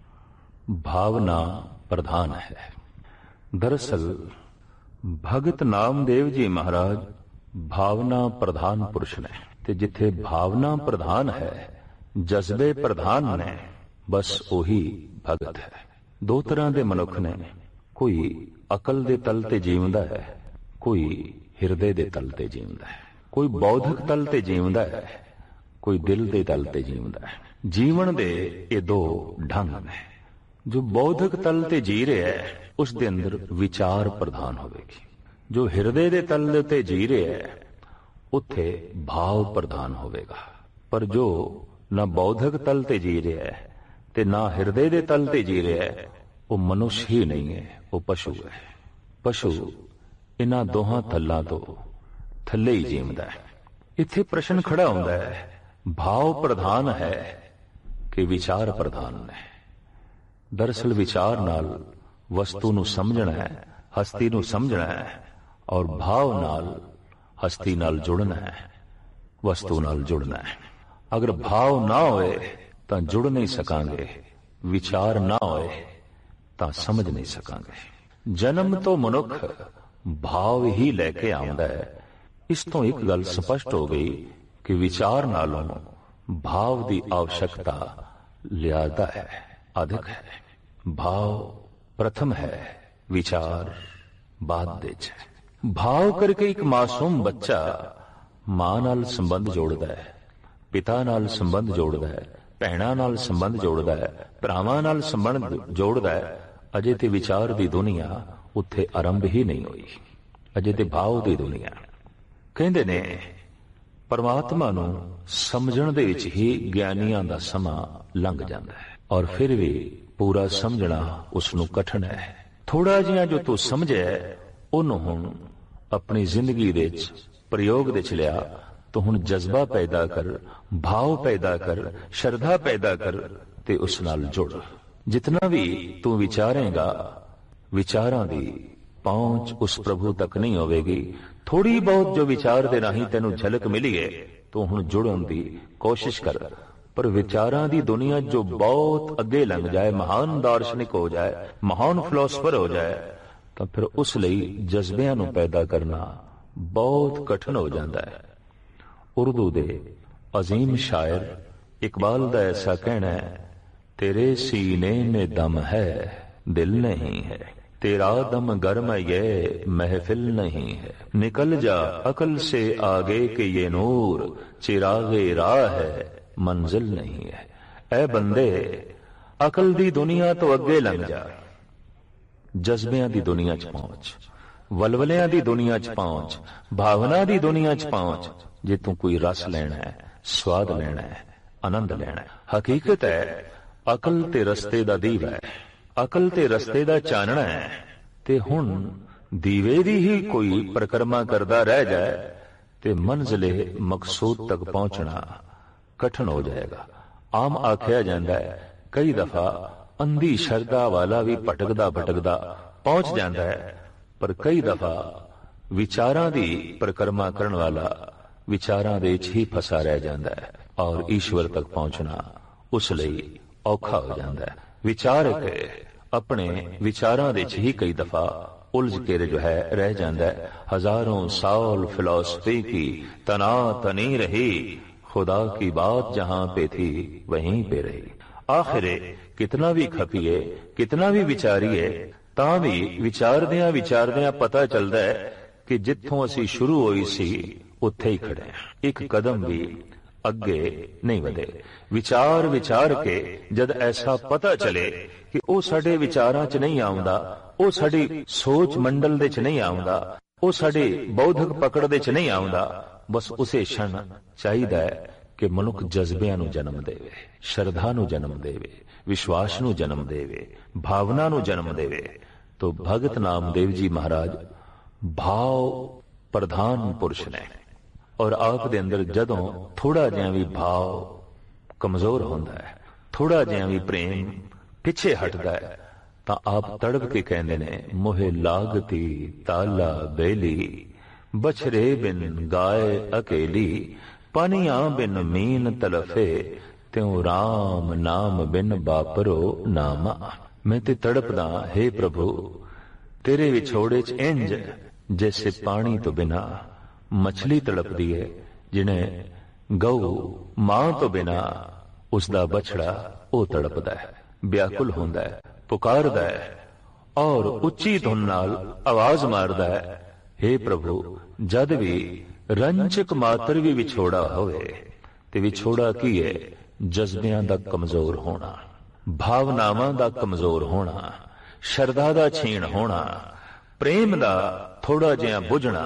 Speaker 2: भावना प्रधान है। दरअसल भगत नामदेव जी महाराज भावना प्रधान पुरुष ने, ते जिथे भावना प्रधान है, जज्बे प्रधान ने, बस ओही भगत है। दो तरह के मनुख ने, कोई अकल दे तल ते जीवदा है, कोई हिरदे दे तल ते जीवदा है, कोई बौद्धिक तल ते जीवदा है, कोई दिल दे तल ते जीवदा है। जीवन दे ये दो ढंग ने। जो बौद्धिक तल ते जी रहा है उस दे अंदर विचार प्रधान होवेगी, जो हिरदे दे तल ते जी रहा है उत्थे भाव प्रधान होवेगा। पर जो ना बौद्धिक तल ते जी रहा है ते ना हिरदे दे तल ते जी रहा है, वो मनुष्य ही नहीं है, वो पशु है। पशु इन्हां दोहां तल्लां तो थल्ले ही जीवदा है। इत्थे प्रश्न खड़ा होंदा है, भाव प्रधान है कि विचार प्रधान है। दरअसल विचार नाल वस्तु नूं समझना है, हस्ती नूं समझना है, और भाव नाल हस्ती नाल जुड़ना है, वस्तु नाल जुड़ना है। अगर भाव ना होए तां जुड़ नहीं सकांगे, विचार ना होए तां समझ नहीं सकांगे। जन्म तो मनुख भाव ही लैके आउंदा है। इस तो एक गल स्पष्ट हो गई कि विचार नालों भाव की आवश्यकता लियादा है, अधिक है। भाव प्रथम है, विचार बाद दे है। भाव करके एक मासूम बच्चा मां नाल संबंध जोड़दा है, पिता नाल संबंध जोड़दा है, भैणां नाल संबंध जोड़दा है, भरावां नाल संबंध जोड़दा है। अजे ते विचार दी दुनिया उत्थे आरंभ ही नहीं हुई, अजे ते भाव दी दुनिया। कहंदे ने परमात्मा नूं समझण दे विच ही ज्ञानियां दा समां लंघ जांदा है और फिर भी पूरा समझना उसनूं कठिन है। थोड़ा जिहा जो तू समझे उहनूं हुण अपनी जिंदगी दे विच प्रयोग दे विच लिया तो हुण जज्बा पैदा कर, भाव पैदा कर, श्रद्धा पैदा कर ते उस नाल जुड़। जितना भी तू विचारेगा, विचारां दी पहुंच उस प्रभु तक नहीं होवेगी। थोड़ी बहुत जो विचार दे राही तेनू झलक मिली है तो हुण जुड़न दी कोशिश कर। पर विचारां दी दुनिया जो बहुत अगे लंघ जाए, महान दार्शनिक हो जाए, महान फिलोसफर हो जाए, तो फिर उस लई जज्बियां नू पैदा करना बहुत कठिन हो जाता है। उर्दू दे अजीम शायर इकबाल दा ऐसा कहना है, तेरे सीने में दम है दिल नहीं है, तेरा दम गर्म ये महफिल नहीं है, निकल जा अकल से आगे के ये नूर, चिरागे राह है मंजिल नहीं है। ऐ बंदे अकल दी दुनिया तो अगे लंघ जा, ਜਜ਼ਬਿਆਂ ਦੀ ਦੁਨੀਆ 'ਚ ਪਹੁੰਚ, ਵਲਵਲਿਆਂ ਦੀ ਦੁਨੀਆ 'ਚ ਪਹੁੰਚ, ਭਾਵਨਾ ਦੀ ਦੁਨੀਆ 'ਚ ਪਹੁੰਚ। ਜੇ ਤੂੰ ਕੋਈ ਰਸ ਲੈਣਾ ਹੈ, ਸਵਾਦ ਲੈਣਾ ਹੈ, ਆਨੰਦ ਲੈਣਾ ਹੈ। ਹਕੀਕਤ ਹੈ ਅਕਲ ਤੇ ਰਸਤੇ ਦਾ ਦੀਵਾ ਹੈ, ਅਕਲ ਤੇ ਰਸਤੇ ਦਾ ਚਾਨਣਾ ਹੈ। ਤੇ ਹੁਣ ਦੀਵੇ ਦੀ ਹੀ ਕੋਈ ਪ੍ਰਕਰਮਾ ਕਰਦਾ ਰਹਿ ਜਾਏ ਤੇ ਮੰਜ਼ਿਲੇ ਮਕਸੂਦ ਤੱਕ ਪਹੁੰਚਣਾ ਕਠਿਨ ਹੋ ਜਾਏਗਾ। ਆਮ ਆਖਿਆ ਜਾਂਦਾ ਹੈ ਕਈ ਦਫਾ ਅੰਧੀ ਸ਼ਰਧਾ ਵਾਲਾ ਵੀ ਭਟਕਦਾ ਭਟਕਦਾ ਪਹੁੰਚ ਜਾਂਦਾ ਹੈ, ਪਰ ਕਈ ਦਫਾ ਵਿਚਾਰਾਂ ਦੀ ਪ੍ਰਕਰਮਾ ਕਰਨ ਵਾਲਾ ਵਿਚਾਰਾਂ ਦੇ ਵਿੱਚ ਹੀ ਫਸਾ ਰਹਿ ਜਾਂਦਾ ਹੈ ਔਰ ਈਸ਼ਵਰ ਤੱਕ ਪਹੁੰਚਣਾ ਉਸ ਲਈ ਔਖਾ ਹੋ ਜਾਂਦਾ ਹੈ। ਵਿਚਾਰਕ ਆਪਣੇ ਵਿਚਾਰਾਂ ਦੇ ਵਿੱਚ ਹੀ ਕਈ ਦਫਾ ਉਲਝ ਕੇ ਜੋ ਹੈ ਰਹਿ ਜਾਂਦਾ ਹੈ। ਹਜ਼ਾरों साल फिलॉसफी की तना तनी रही, खुदा की बात जहां पे थी वहीं पे रही। आखिरे कितना भी खपीए, कितना भी विचारीए, ਤਾਂ ਵੀ ਵਿਚਾਰਦਿਆਂ ਵਿਚਾਰਦਿਆਂ ਪਤਾ ਚੱਲਦਾ ਹੈ ਕਿ ਜਿੱਥੋਂ ਅਸੀਂ ਸ਼ੁਰੂ ਹੋਈ ਸੀ ਉੱਥੇ ਹੀ ਖੜੇ ਹਾਂ, ਇੱਕ ਕਦਮ ਵੀ ਅੱਗੇ ਨਹੀਂ ਵਧੇ। ਵਿਚਾਰ ਵਿਚਾਰ ਕੇ ਜਦ ਐਸਾ ਪਤਾ ਚਲੇ ਕਿ ਉਹ ਸਾਡੇ ਵਿਚਾਰਾਂ 'ਚ ਨਹੀਂ ਆਉਂਦਾ, ਉਹ ਸਾਡੀ ਸੋਚ ਮੰਡਲ ਦੇ 'ਚ ਨਹੀਂ ਆਉਂਦਾ, ਉਹ ਸਾਡੀ ਬੌਧਿਕ ਪਕੜ ਦੇ 'ਚ ਨਹੀਂ ਆਉਂਦਾ, ਬਸ ਉਸੇ ਛਣ ਚਾਹੀਦਾ ਹੈ ਕਿ ਮਨੁੱਖ ਜਜ਼ਬਿਆਂ ਨੂੰ ਜਨਮ ਦੇਵੇ, ਸ਼ਰਧਾ ਨੂੰ ਜਨਮ ਦੇਵੇ, ਵਿਸ਼ਵਾਸ ਨੂੰ ਜਨਮ ਦੇਵੇ, ਭਾਵਨਾ ਨੂੰ ਜਨਮ ਦੇਵੇ। तो भगत नामदेव जी महाराज भाव प्रधान पुरुष ने और आप दे अंदर जदों थोड़ा जिहा भी भाव कमजोर होंदा है, थोड़ा जिहा भी प्रेम पिछे हटदा है, तां आप तड़प के कहंदे ने मोहे लागती ताला बेली, बछरे बिन गाय अकेली, पानियां बिन मीन तलफे, त्यों राम नाम बिन बापरो नामा। मैं ते तड़पदा हे प्रभु तेरे विछोड़े च इंज जैसे पानी तो बिना मछली तड़पदी है, जिन्हें गऊ मां तो बिना उसदा बछड़ा ओ तड़पदा है, व्याकुल होंदा है, पुकारदा है और उच्ची धुन नाल आवाज मारदा है, हे प्रभु जद भी रंचक मात्र भी विछोड़ा होवे ते विछोड़ा की है जज्बियां दा कमजोर होना, भावनावां दा कमजोर होना, शरधा दा छीण होना, प्रेम दा थोड़ा जिहा बुझना,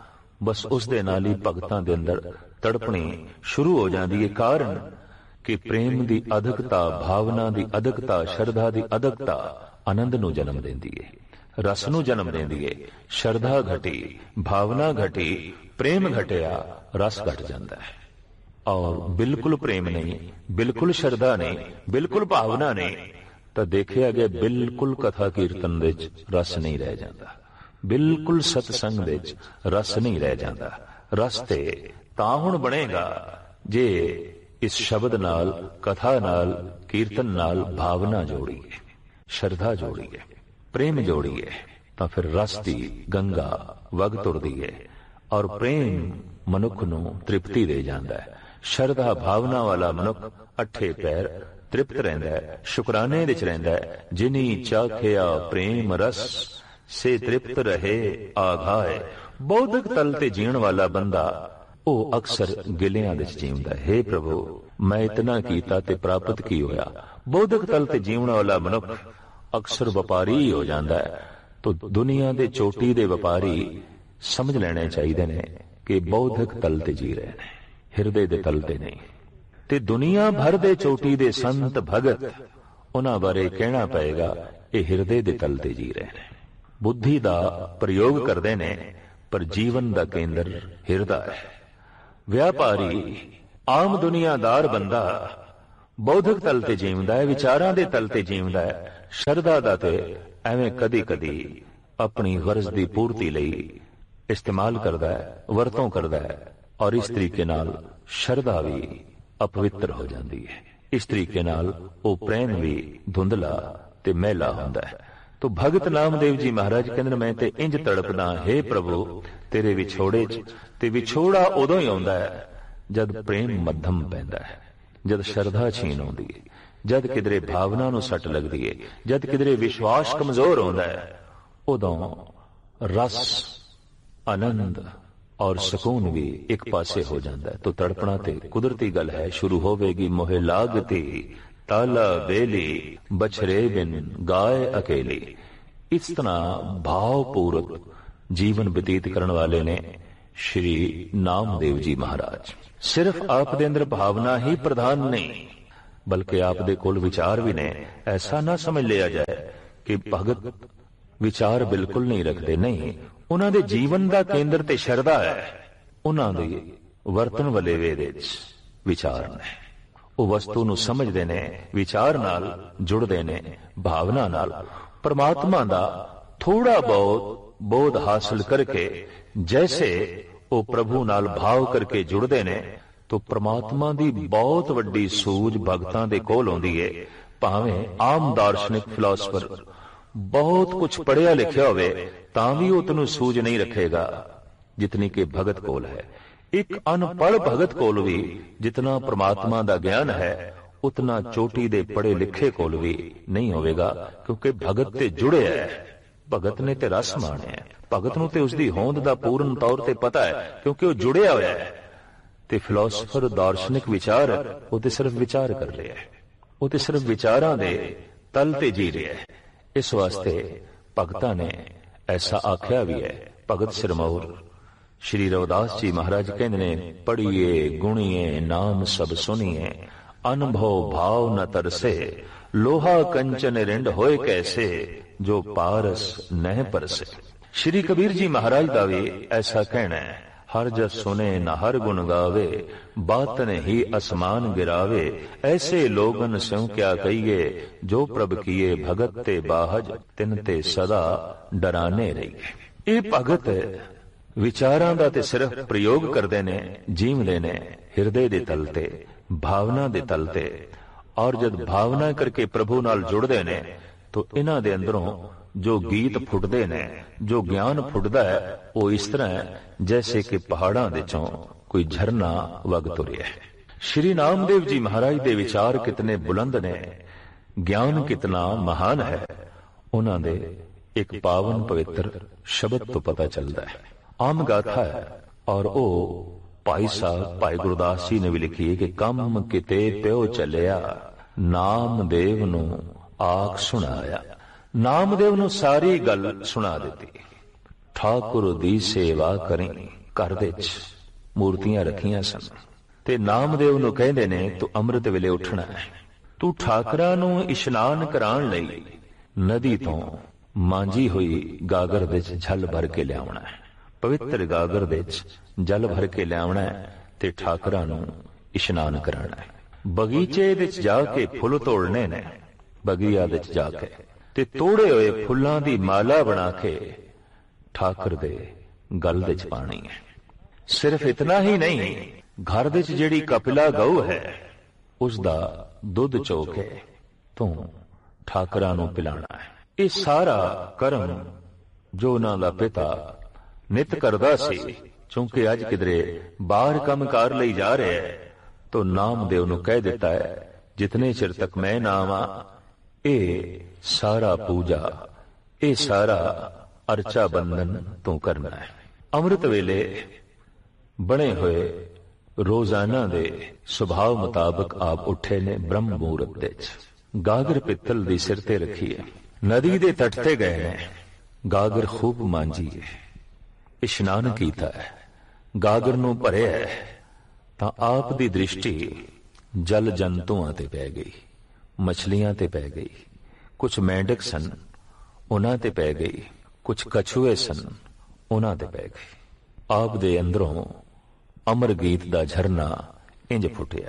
Speaker 2: बस उस दे नाल ही भगतां दे अंदर तड़पणी शुरू हो जांदी है। कारण कि प्रेम दी अधकता, भावना दी अधकता, शरधा दी अधकता आनंद नूं जन्म देंदी है, रस नूं जन्म देंदी है। शरधा घटी, भावना घटी, प्रेम घटिया, रस घट जांदा है। और बिल्कुल प्रेम नहीं, बिल्कुल श्रद्धा नहीं, बिल्कुल भावना नहीं, तो देखिया गया बिल्कुल कथा कीर्तन दे रस नहीं रह जाता, बिल्कुल सत्संग दे रस नहीं रह जाता। रस ते तां हुण बनेगा जे इस शब्द नाल, कथा नाल, कीर्तन नाल भावना जोड़ीए, श्रद्धा जोड़ीए, प्रेम जोड़ीए, तां फिर रस दी गंगा वग तुरदी है और प्रेम मनुख नूं तृप्ति दे जांदा है। शरधा भावना वाला मनुख अठे पैर तृप्त रहिंदा है, शुकराने विच रहिंदा है। जिनी चाखिया प्रेम रस से तृप्त रहे आघाए। बौद्धिक तल ते जीण वाला बंदा ओ अक्सर गिलियां विच जीवदा है। हे प्रभु मैं इतना कीता ते प्राप्त की होया। बौद्धिक तल ते जीवण वाला मनुख अक्सर व्यापारी हो जांदा है। तो दुनिया दे चोटी दे व्यापारी समझ लेने चाहिए ने कि बौद्धिक तल ते जी रहे ने, हिरदे दे तल ते नहीं। ते दुनिया भर दे चोटी दे संत भगत उन्हां बारे कहना पएगा ये हिरदे दे तल ते जी रहे ने, बुद्धि दा प्रयोग करदे ने पर जीवन दा केंद्र हिरदा है। व्यापारी आम दुनियादार बंदा बौद्धिक तल ते जीवदा है, विचारां दे तल ते जीवदा है। शरधा दा ते एवें कदी कदी अपनी गरज दी पूर्ति लई इस्तेमाल करदा है, वरतों करदा है और इस तरीके नाल शरधा भी अपवित्र हो जाती है। इस तरीके नाल वो प्रेम भी धुंधला ते मैला हुंदा है। तो भगत नामदेव जी महाराज कहंदे मैं ते इंज तड़पदा हे प्रभु तेरे विछोड़े च। ते विछोड़ा उदों ही आउंदा है जद प्रेम मध्यम पैंदा है, जद शरधा छीन आउंदी है, जद किधरे भावना नूं सट लगदी है, जद किधरे विश्वास कमजोर होंदा है, उदों रस आनंद और सुकून भी एक पासे हो जाता है। तो तड़पना ते कुदरती गल है। शुरू होवेगी मोहे लागती ताला बेली, बछरे बिन गाय अकेली। ਇਸ ਤਰ੍ਹਾਂ ਭਾਵਪੂਰਕ ਜੀਵਨ ਬਤੀਤ ਕਰਨ ਵਾਲੇ ਨੇ ਸ਼੍ਰੀ ਨਾਮਦੇਵ ਜੀ ਮਹਾਰਾਜ। ਸਿਰਫ ਆਪ ਦੇ ਅੰਦਰ ਭਾਵਨਾ ਹੀ ਪ੍ਰਧਾਨ ਨਹੀਂ, ਬਲਕਿ ਆਪ ਦੇ ਕੋਲ ਵਿਚਾਰ ਵੀ ਨੇ। ਐਸਾ ਨਾ ਸਮਝ ਲਿਆ ਜਾਏ ਕਿ ਭਗਤ ਵਿਚਾਰ ਬਿਲਕੁਲ ਨਹੀਂ ਰੱਖਦੇ, ਨਹੀਂ, ਉਹਨਾਂ ਦੇ ਜੀਵਨ ਦਾ ਕੇਂਦਰ ਤੇ ਸ਼ਰਧਾ ਹੈ। ਉਹਨਾਂ ਦੇ ਵਰਤਣ ਵਾਲੇ ਵੇ ਵਿੱਚ ਵਿਚਾਰ ਨੇ। ਉਹ ਵਸਤੂ ਨੂੰ ਸਮਝਦੇ ਨੇ, ਵਿਚਾਰ ਨਾਲ ਜੁੜਦੇ ਨੇ, ਭਾਵਨਾ ਨਾਲ ਪਰਮਾਤਮਾ ਦਾ ਥੋੜਾ ਬਹੁਤ ਬੋਧ ਹਾਸਲ ਕਰਕੇ ਜੈਸੇ ਉਹ ਪ੍ਰਭੂ ਨਾਲ ਭਾਵ ਕਰਕੇ ਜੁੜਦੇ ਨੇ ਤਾਂ ਪ੍ਰਮਾਤਮਾ ਦੀ ਬਹੁਤ ਵੱਡੀ ਸੂਝ ਭਗਤਾਂ ਦੇ ਕੋਲ ਆਉਂਦੀ ਹੈ। ਭਾਵੇਂ ਆਮ ਦਾਰਸ਼ਨਿਕ ਫਿਲਾਸਫਰ ਬਹੁਤ ਕੁਝ ਪੜ੍ਹਿਆ ਲਿਖਿਆ ਹੋਵੇ ਤਾਂ ਵੀ ਉਹ ਤੈਨੂੰ ਸੂਝ ਨਹੀਂ ਰੱਖੇਗਾ ਜਿਤਨੀ ਕਿ ਭਗਤ ਕੋਲ ਹੈ। ਇੱਕ ਅਨਪੜ੍ਹ ਭਗਤ ਕੋਲ ਵੀ ਜਿਤਨਾ ਪ੍ਰਮਾਤਮਾ ਦਾ ਗਿਆਨ ਹੈ ਉਤਨਾ ਚੋਟੀ ਦੇ ਪੜ੍ਹੇ ਲਿਖੇ ਕੋਲ ਵੀ ਨਹੀਂ ਹੋਵੇਗਾ, ਕਿਉਂਕਿ ਭਗਤ ਤੇ ਜੁੜਿਆ ਹੈ। ਭਗਤ ਨੇ ਤੇ ਰਸ ਮਾਣਿਆ, ਭਗਤ ਨੂੰ ਤੇ ਉਸਦੀ ਹੋਂਦ ਦਾ ਪੂਰਨ ਤੌਰ ਤੇ ਪਤਾ ਹੈ, ਕਿਉਂਕਿ ਉਹ ਜੁੜਿਆ ਹੋਇਆ ਹੈ। ਤੇ ਫਿਲਾਸਫਰ ਦਾਰਸ਼ਨਿਕ ਵਿਚਾਰ ਉਹ ਤੇ ਸਿਰਫ ਵਿਚਾਰ ਕਰ ਰਿਹਾ ਹੈ, ਉਹ ਤੇ ਸਿਰਫ ਵਿਚਾਰਾਂ ਦੇ ਤਲ ਤੇ ਜੀ ਰਿਹਾ ਹੈ। ਇਸ ਵਾਸਤੇ ਭਗਤਾਂ ਨੇ ਐਸਾ ਆਖਿਆ ਵੀ ਹੈ। ਭਗਤ ਸਿਰਮੌਰ ਸ਼੍ਰੀ ਰਵਿਦਾਸ ਜੀ ਮਹਾਰਾਜ ਕਹਿੰਦੇ ਨੇ, ਪੜ੍ਹੀਏ ਗੁਣੀਏ ਨਾਮ ਸਭ ਸੁਣੀਏ, ਅਨੁਭਵ ਭਾਵ ਨ ਤਰਸੇ, ਲੋਹਾ ਕੰਚਨ ਰਿੰਡ ਹੋਏ ਕੈਸੇ, ਜੋ ਪਾਰਸ ਨਹਿ ਪਰਸੇ। ਸ਼੍ਰੀ ਕਬੀਰ ਜੀ ਮਹਾਰਾਜ ਦਾ ਵੀ ਐਸਾ ਕਹਿਣਾ ਹੈ, ਹਰ ਜਸ ਸੁਨੇ ਨ ਹਰ ਗੁਣ ਗਾਵੇ, ਬਾਤਨ ਹੀ ਅਸਮਾਨ ਗਿਰਾਵੇ, ਐਸੇ ਲੋਗਨ ਸਿਉ ਕਿਆ ਕਹੀਏ, ਜੋ ਪ੍ਰਭ ਕੀਏ ਭਗਤ ਤੇ ਬਾਹਜ, ਤਿਨ ਤੇ ਸਦਾ ਡਰਾਨੇ ਰਹੀਏ। ਇਹ ਭਗਤ ਵਿਚਾਰਾਂ ਦਾ ਤੇ ਸਿਰਫ ਪ੍ਰਯੋਗ ਕਰਦੇ ਨੇ, ਜੀਵਦੇ ਨੇ ਹਿਰਦੇ ਦੇ ਤਲ ਤੇ, ਭਾਵਨਾ ਦੇ ਤਲ ਤੇ। ਔਰ ਜਦ ਭਾਵਨਾ ਕਰਕੇ ਪ੍ਰਭੂ ਨਾਲ ਜੁੜਦੇ ਨੇ ਤਾਂ ਇਹਨਾਂ ਦੇ ਅੰਦਰੋਂ ਜੋ ਗੀਤ ਫੁੱਟਦੇ ਨੇ, ਜੋ ਗਿਆਨ ਫੁੱਟਦਾ ਹੈ, ਉਹ ਇਸ ਤਰ੍ਹਾਂ ਹੈ ਜੈਸੇ ਕਿ ਪਹਾੜਾਂ ਦੇ ਚੋਂ ਕੋਈ ਝਰਨਾ ਵਗ ਤੁਰਿਆ ਹੈ। ਸ਼੍ਰੀ ਨਾਮਦੇਵ ਜੀ ਮਹਾਰਾਜ ਦੇ ਵਿਚਾਰ ਕਿਤਨੇ ਬੁਲੰਦ ਨੇ, ਗਿਆਨ ਕਿਤਨਾ ਮਹਾਨ ਹੈ, ਉਹਨਾਂ ਦੇ ਇੱਕ ਪਾਵਨ ਪਵਿੱਤਰ ਸ਼ਬਦ ਤੋਂ ਪਤਾ ਚੱਲਦਾ ਹੈ। ਆਮ ਗਾਥਾ ਹੈ ਔਰ ਉਹ ਭਾਈ ਸਾਹਿਬ ਭਾਈ ਗੁਰਦਾਸ ਜੀ ਨੇ ਵੀ ਲਿਖੀ ਹੈ ਕਿ ਕੰਮ ਕਿਤੇ ਪਿਓ ਚੱਲਿਆ, ਨਾਮਦੇਵ ਨੂੰ ਆਖ ਸੁਣਾਇਆ। ਨਾਮਦੇਵ ਨੂੰ ਸਾਰੀ ਗੱਲ ਸੁਣਾ ਦਿੱਤੀ। ਠਾਕੁਰ ਦੀ ਸੇਵਾ ਕਰੀ, ਘਰ ਦੇ ਵਿੱਚ ਮੂਰਤੀਆਂ ਰੱਖੀਆਂ ਸਨ ਤੇ ਨਾਮਦੇਵ ਨੂੰ ਕਹਿੰਦੇ ਨੇ ਤੂੰ ਅੰਮ੍ਰਿਤ ਵੇਲੇ ਉੱਠਣਾ ਹੈ, ਤੂੰ ਠਾਕਰਾਂ ਨੂੰ ਇਸ਼ਨਾਨ ਕਰਾਉਣ ਲਈ ਨਦੀ ਤੋਂ ਮਾਂਜੀ ਹੋਈ ਗਾਗਰ ਵਿੱਚ ਜਲ ਭਰ ਕੇ ਲਿਆਉਣਾ ਹੈ। ਪਵਿੱਤਰ ਗਾਗਰ ਦੇ ਵਿੱਚ ਜਲ ਭਰ ਕੇ ਲਿਆਉਣਾ ਹੈ ਤੇ ਠਾਕਰਾਂ ਨੂੰ ਇਸ਼ਨਾਨ ਕਰਾਉਣਾ ਹੈ। ਬਗੀਚੇ ਵਿੱਚ ਜਾ ਕੇ ਫੁੱਲ ਤੋੜਨੇ ਨੇ, ਬਗੀਆ ਵਿੱਚ ਜਾ ਕੇ ਤੇ ਤੋੜੇ ਹੋਏ ਫੁੱਲਾਂ ਦੀ ਮਾਲਾ ਬਣਾ ਕੇ ਠਾਕਰ ਦੇ ਗਲ ਵਿੱਚ ਪਾਣੀ ਹੈ। ਸਿਰਫ ਇਤਨਾ ਹੀ ਨਹੀਂ, ਘਰ ਵਿੱਚ ਜਿਹੜੀ ਕਪਿਲਾ ਗਊ ਹੈ ਉਸ ਦਾ ਦੁੱਧ ਚੋ ਕੇ ਤੂੰ ਠਾਕਰਾਂ ਨੂੰ ਪਿਲਾਣਾ ਹੈ। ਇਹ ਸਾਰਾ ਕਰਮ ਜੋ ਉਹਨਾਂ ਦਾ ਪਿਤਾ ਨਿਤ ਕਰਦਾ ਸੀ, ਕਿਉਂਕਿ ਅੱਜ ਕਿਧਰੇ ਬਾਹਰ ਕੰਮਕਾਰ ਲਈ ਜਾ ਰਿਹਾ ਹੈ ਤਾਂ ਨਾਮਦੇਵ ਨੂੰ ਕਹਿ ਦਿੱਤਾ ਹੈ ਜਿਤਨੇ ਚਿਰ ਤੱਕ ਮੈਂ ਨਾ ਆਵਾਂ ਇਹ ਸਾਰਾ ਪੂਜਾ, ਇਹ ਸਾਰਾ ਅਰਚਾ ਬੰਧਨ ਤੂੰ ਕਰਨਾ ਹੈ। ਅੰਮ੍ਰਿਤ ਵੇਲੇ ਬਣੇ ਹੋਏ ਰੋਜ਼ਾਨਾ ਦੇ ਸੁਭਾਅ ਮੁਤਾਬਕ ਆਪ ਉੱਠੇ ਨੇ ਬ੍ਰਹਮ ਮਹੂਰਤ ਦੇ ਚ, ਗਾਗਰ ਪਿੱਤਲ ਦੀ ਸਿਰ ਤੇ ਰੱਖੀ ਹੈ, ਨਦੀ ਦੇ ਤੱਟ ਤੇ ਗਏ ਨੇ, ਗਾਗਰ ਖੂਬ ਮਾਂਜੀ ਹੈ, ਇਸ਼ਨਾਨ ਕੀਤਾ ਹੈ, ਗਾਗਰ ਨੂੰ ਭਰਿਆ ਹੈ ਤਾਂ ਆਪ ਦੀ ਦ੍ਰਿਸ਼ਟੀ ਜਲ ਜੰਤੂਆਂ ਤੇ ਪੈ ਗਈ, ਮਛਲੀਆਂ ਤੇ ਪੈ ਗਈ, ਕੁਝ ਮੈਂਡਕ ਸਨ ਉਹਨਾਂ ਤੇ ਪੈ ਗਈ, ਕੁਝ ਕਛੂਏ ਸਨ ਉਹਨਾਂ ਤੇ ਪੈ ਗਈ। ਆਪ ਦੇ ਅੰਦਰੋਂ ਅਮਰ ਗੀਤ ਦਾ ਝਰਨਾ ਇੰਜ ਫੁੱਟਿਆ।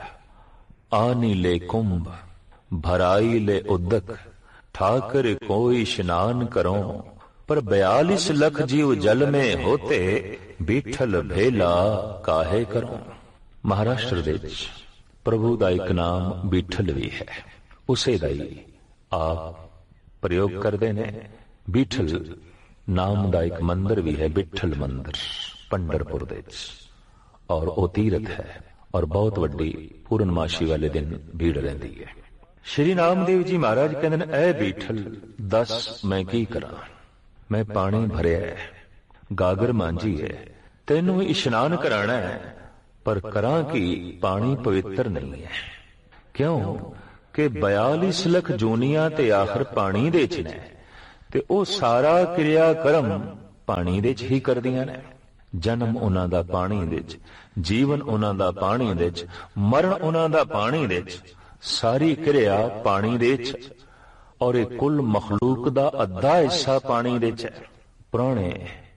Speaker 2: ਆਨੀ ਲੈ ਕੁੰਭ ਭਰਾਈ ਲੈ ਉਦਕ, ਠਾਕਰ ਕੋਈ ਇਸ਼ਨਾਨ ਕਰੋ, पर बयालीस लख जीव जल में होते, बीठल भेला काहे करो। महाराष्ट्र ਦੇ ਵਿੱਚ ਪ੍ਰਭੂ ਦਾ ਇੱਕ ਨਾਮ ਬੀਠਲ ਵੀ ਹੈ, ਉਸੇ ਦਾ ਹੀ ਆਪ ਪ੍ਰਯੋਗ ਕਰਦੇ ਨੇ। ਬੀਠਲ ਨਾਮ ਦਾ ਇੱਕ ਮੰਦਰ ਵੀ ਹੈ, ਬਿੱਠਲ ਮੰਦਰ ਪੰਡਰਪੁਰ ਦੇ ਵਿੱਚ, ਔਰ ਉਹ ਤੀਰਥ ਹੈ ਔਰ ਬਹੁਤ ਵੱਡੀ ਪੂਰਨਮਾਸ਼ੀ ਵਾਲੇ ਦਿਨ ਭੀੜ ਰਹਿੰਦੀ ਹੈ। ਸ਼੍ਰੀ ਨਾਮਦੇਵ ਜੀ ਮਹਾਰਾਜ ਕਹਿੰਦੇ ਨੇ, ਐ ਬੀਠਲ ਦੱਸ ਮੈਂ ਕੀ ਕਰਾਂ, ਮੈਂ ਪਾਣੀ ਭਰਿਆ ਹੈ, ਗਾਗਰ ਮਾਂਜੀ ਹੈ, ਤੈਨੂੰ ਇਸ਼ਨਾਨ ਕਰਾਣਾ ਹੈ, ਪਰ ਕਰਾਂ ਕਿ ਪਾਣੀ ਪਵਿੱਤਰ ਨਹੀਂ ਹੈ। ਕਿਉਂ ਕਿ ਬयालीस ਲੱਖ ਜੂਨੀਆਂ ਤੇ ਆਖਰ ਪਾਣੀ ਦੇ ਚ ਨੇ, ਤੇ ਉਹ ਸਾਰਾ ਕਿਰਿਆ ਕਰਮ ਪਾਣੀ ਦੇ 'ਚ ਹੀ ਕਰਦੀਆਂ ਨੇ। ਜਨਮ ਉਹਨਾਂ ਦਾ ਪਾਣੀ ਦੇ 'ਚ, ਜੀਵਨ ਉਹਨਾਂ ਦਾ ਪਾਣੀ ਦੇ 'ਚ, ਮਰਨ ਉਹਨਾਂ ਦਾ ਪਾਣੀ ਦੇ 'ਚ, ਸਾਰੀ ਕਿਰਿਆ ਪਾਣੀ ਦੇ 'ਚ, ਔਰ ਇਹ ਕੁੱਲ ਮਖਲੂਕ ਦਾ ਅੱਧਾ ਹਿੱਸਾ ਪਾਣੀ ਦੇ 'ਚ ਹੈ। ਪੁਰਾਣੇ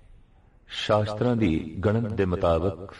Speaker 2: ਸ਼ਾਸਤਰਾਂ ਦੀ ਗਣਤ ਦੇ ਮੁਤਾਬਕ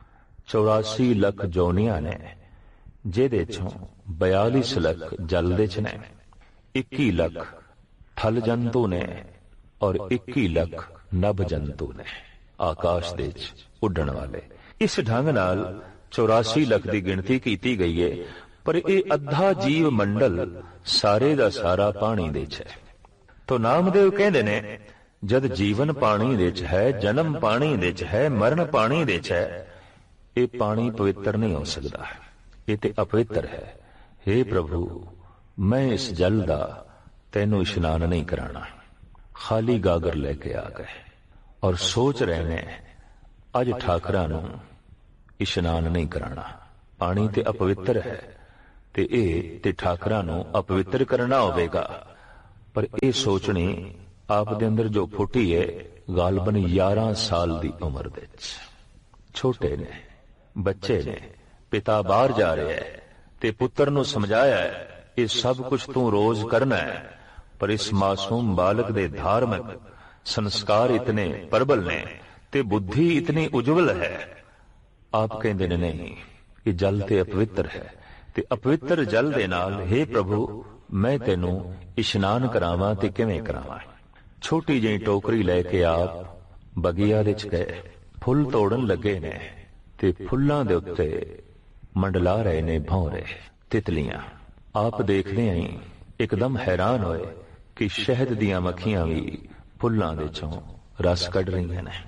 Speaker 2: ਚੌਰਾਸੀ ਲੱਖ ਜੋਨੀਆਂ ਨੇ, ਜਿਹਦੇ ਚੋਂ ਬਿਆਲੀ ਲੱਖ ਜਲ ਦੇ 'ਚ ਨੇ, ਇੱਕੀ ਲੱਖ ਥਲ ਜੰਤੂ ਨੇ, ਔਰ ਇੱਕੀ ਲੱਖ ਨਭ ਜੰਤੂ ਨੇ, ਆਕਾਸ਼ ਦੇ 'ਚ ਉੱਡਣ ਵਾਲੇ। ਇਸ ਢੰਗ ਨਾਲ ਚੌਰਾਸੀ ਲੱਖ ਦੀ ਗਿਣਤੀ ਕੀਤੀ ਗਈ ਹੈ, ਪਰ ਇਹ ਅੱਧਾ ਜੀਵ ਮੰਡਲ ਸਾਰੇ ਦਾ ਸਾਰਾ ਪਾਣੀ ਦੇ 'ਚ ਹੈ। ਤੋ ਨਾਮਦੇਵ ਕਹਿੰਦੇ ਨੇ, ਜਦ ਜੀਵਨ ਪਾਣੀ ਦੇ 'ਚ ਹੈ, ਜਨਮ ਪਾਣੀ ਦੇ 'ਚ ਹੈ, ਮਰਨ ਪਾਣੀ ਦੇ 'ਚ ਹੈ, ਇਹ ਪਾਣੀ ਪਵਿੱਤਰ ਨਹੀਂ ਹੋ ਸਕਦਾ, ਇਹ ਤੇ ਅਪਵਿੱਤਰ ਹੈ। हे ਪ੍ਰਭੂ, ਮੈਂ ਇਸ ਜਲ ਦਾ ਤੈਨੂੰ ਇਸ਼ਨਾਨ ਨਹੀਂ ਕਰਾਣਾ। ਖਾਲੀ ਗਾਗਰ ਲੈ ਕੇ ਆ ਗਏ ਔਰ ਸੋਚ ਰਹੇ ਨੇ ਅੱਜ ਠਾਕਰਾਂ ਨੂੰ ਇਸ਼ਨਾਨ ਨਹੀਂ ਕਰਾਣਾ, ਪਾਣੀ ਤੇ ਅਪਵਿੱਤਰ ਹੈ ਤੇ ਇਹ ਤੇ ਠਾਕਰਾਂ ਨੂੰ ਅਪਵਿੱਤਰ ਕਰਨਾ ਹੋਵੇਗਾ। ਪਰ ਇਹ ਸੋਚਣੀ ਆਪ ਦੇ ਅੰਦਰ ਜੋ ਫੁੱਟੀ ਹੈ, ਗਾਲਬਨ ਗਿਆਰਾਂ ਸਾਲ ਦੀ ਉਮਰ ਦੇ ਵਿੱਚ। ਛੋਟੇ ਨੇ, ਬੱਚੇ ਨੇ, ਪਿਤਾ ਬਾਹਰ ਜਾ ਰਿਹਾ ਹੈ ਤੇ ਪੁੱਤਰ ਨੂੰ ਸਮਝਾਇਆ ਹੈ ਇਹ ਸਭ ਕੁਝ ਤੂੰ ਰੋਜ਼ ਕਰਨਾ ਹੈ, ਪਰ ਇਸ ਮਾਸੂਮ ਬਾਲਕ ਦੇ ਧਾਰਮਿਕ ਸੰਸਕਾਰ ਇਤਨੇ ਪ੍ਰਬਲ ਨੇ ਤੇ ਬੁੱਧੀ ਇਤਨੀ ਉਜਵਲ ਹੈ। ਆਪ ਕਹਿੰਦੇ ਨੇ ਨਹੀਂ, ਇਹ ਜਲ ਤੇ ਅਪਵਿੱਤਰ ਹੈ ਤੇ ਅਪਵਿੱਤਰ ਜਲ ਦੇ ਨਾਲ हे ਪ੍ਰਭੂ ਮੈਂ ਤੈਨੂੰ ਇਸ਼ਨਾਨ ਕਰਾਵਾਂ ਤੇ ਕਿਵੇਂ ਕਰਾਵਾਂ। ਛੋਟੀ ਜਿਹੀ ਟੋਕਰੀ ਲੈ ਕੇ ਆਪ ਬਗੀਆ ਦੇ 'ਚ ਗਏ। ਫੁੱਲ ਤੋੜਨ ਲੱਗੇ ਨੇ ਤੇ ਫੁੱਲਾਂ ਦੇ ਉੱਤੇ ਮੰਡਲਾ ਰਹੇ ਨੇ ਭੌਰੇ, ਤਿਤਲੀਆਂ। ਆਪ ਦੇਖਦੇ ਆਂ ਇੱਕਦਮ ਹੈਰਾਨ ਹੋਏ ਕਿ ਸ਼ਹਿਦ ਦੀਆਂ ਮੱਖੀਆਂ ਵੀ ਫੁੱਲਾਂ ਦੇ ਚੋਂ ਰਸ ਕੱਢ ਰਹੀਆਂ ਨੇ।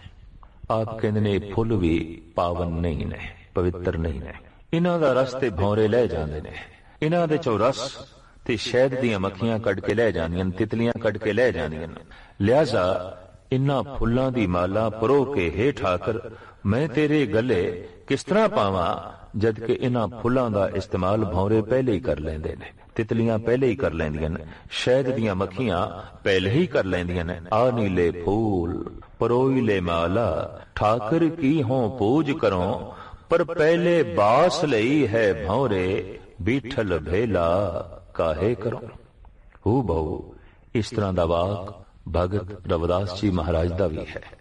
Speaker 2: ਆਪ ਕਹਿੰਦੇ ਨੇ ਫੁੱਲ ਵੀ ਪਾਵਨ ਨਹੀਂ ਨੇ, ਪਵਿੱਤਰ ਨਹੀਂ ਨੇ, ਇਹਨਾਂ ਦਾ ਰਸ ਤੇ ਭੌਰੇ ਲੈ ਜਾਂਦੇ ਨੇ, ਇਹਨਾਂ ਦੇ ਚੋਂ ਰਸ ਤੇ ਸ਼ਹਿਦ ਦੀਆਂ ਮੱਖੀਆਂ ਕੱਢ ਕੇ ਲੈ ਜਾਂਦੀਆਂ, ਤਿਤਲੀਆਂ ਕੱਢ ਕੇ ਲੈ ਜਾਂਦੀਆਂ। ਲਿਹਾਜ਼ਾ ਇਨ੍ਹਾਂ ਫੁੱਲਾਂ ਦੀ ਮਾਲਾ ਪਰੋ ਕੇ हे ਠਾਕਰ ਮੈਂ ਤੇਰੇ ਗਲੇ ਕਿਸ ਤਰ੍ਹਾਂ ਪਾਵਾਂ, ਜਦ ਕਿ ਇਹਨਾਂ ਫੁੱਲਾਂ ਦਾ ਇਸਤੇਮਾਲ ਭੌਰੇ ਪਹਿਲੇ ਹੀ ਕਰ ਲੈਂਦੇ ਨੇ, ਤਿਤਲੀਆਂ ਪਹਿਲੇ ਹੀ ਕਰ ਲੈਂਦੀਆਂ ਨੇ, ਸ਼ਹਿਦ ਦੀਆਂ ਮੱਖੀਆਂ ਪਹਿਲੇ ਹੀ ਕਰ ਲੈਂਦੀਆਂ ਨੇ। ਆ ਨੀਲੇ ਫੂਲ ਪਰੋਈ ਲੈ ਮਾਲਾ, ਠਾਕਰ ਕੀ ਹੋਂ ਪੂਜ ਕਰੋ, ਪਰ ਪਹਿਲੇ ਬਾਸ ਲਈ ਹੈ ਭੌਰੇ, ਬੀਠਲ ਭੇਲਾ ਕਾਹੇ ਕਰੋ। ਹੂ ਬਹੁ ਇਸ ਤਰ੍ਹਾਂ ਦਾ ਵਾਕ ਭਗਤ ਰਵਿਦਾਸ ਜੀ ਮਹਾਰਾਜ ਦਾ ਵੀ ਹੈ।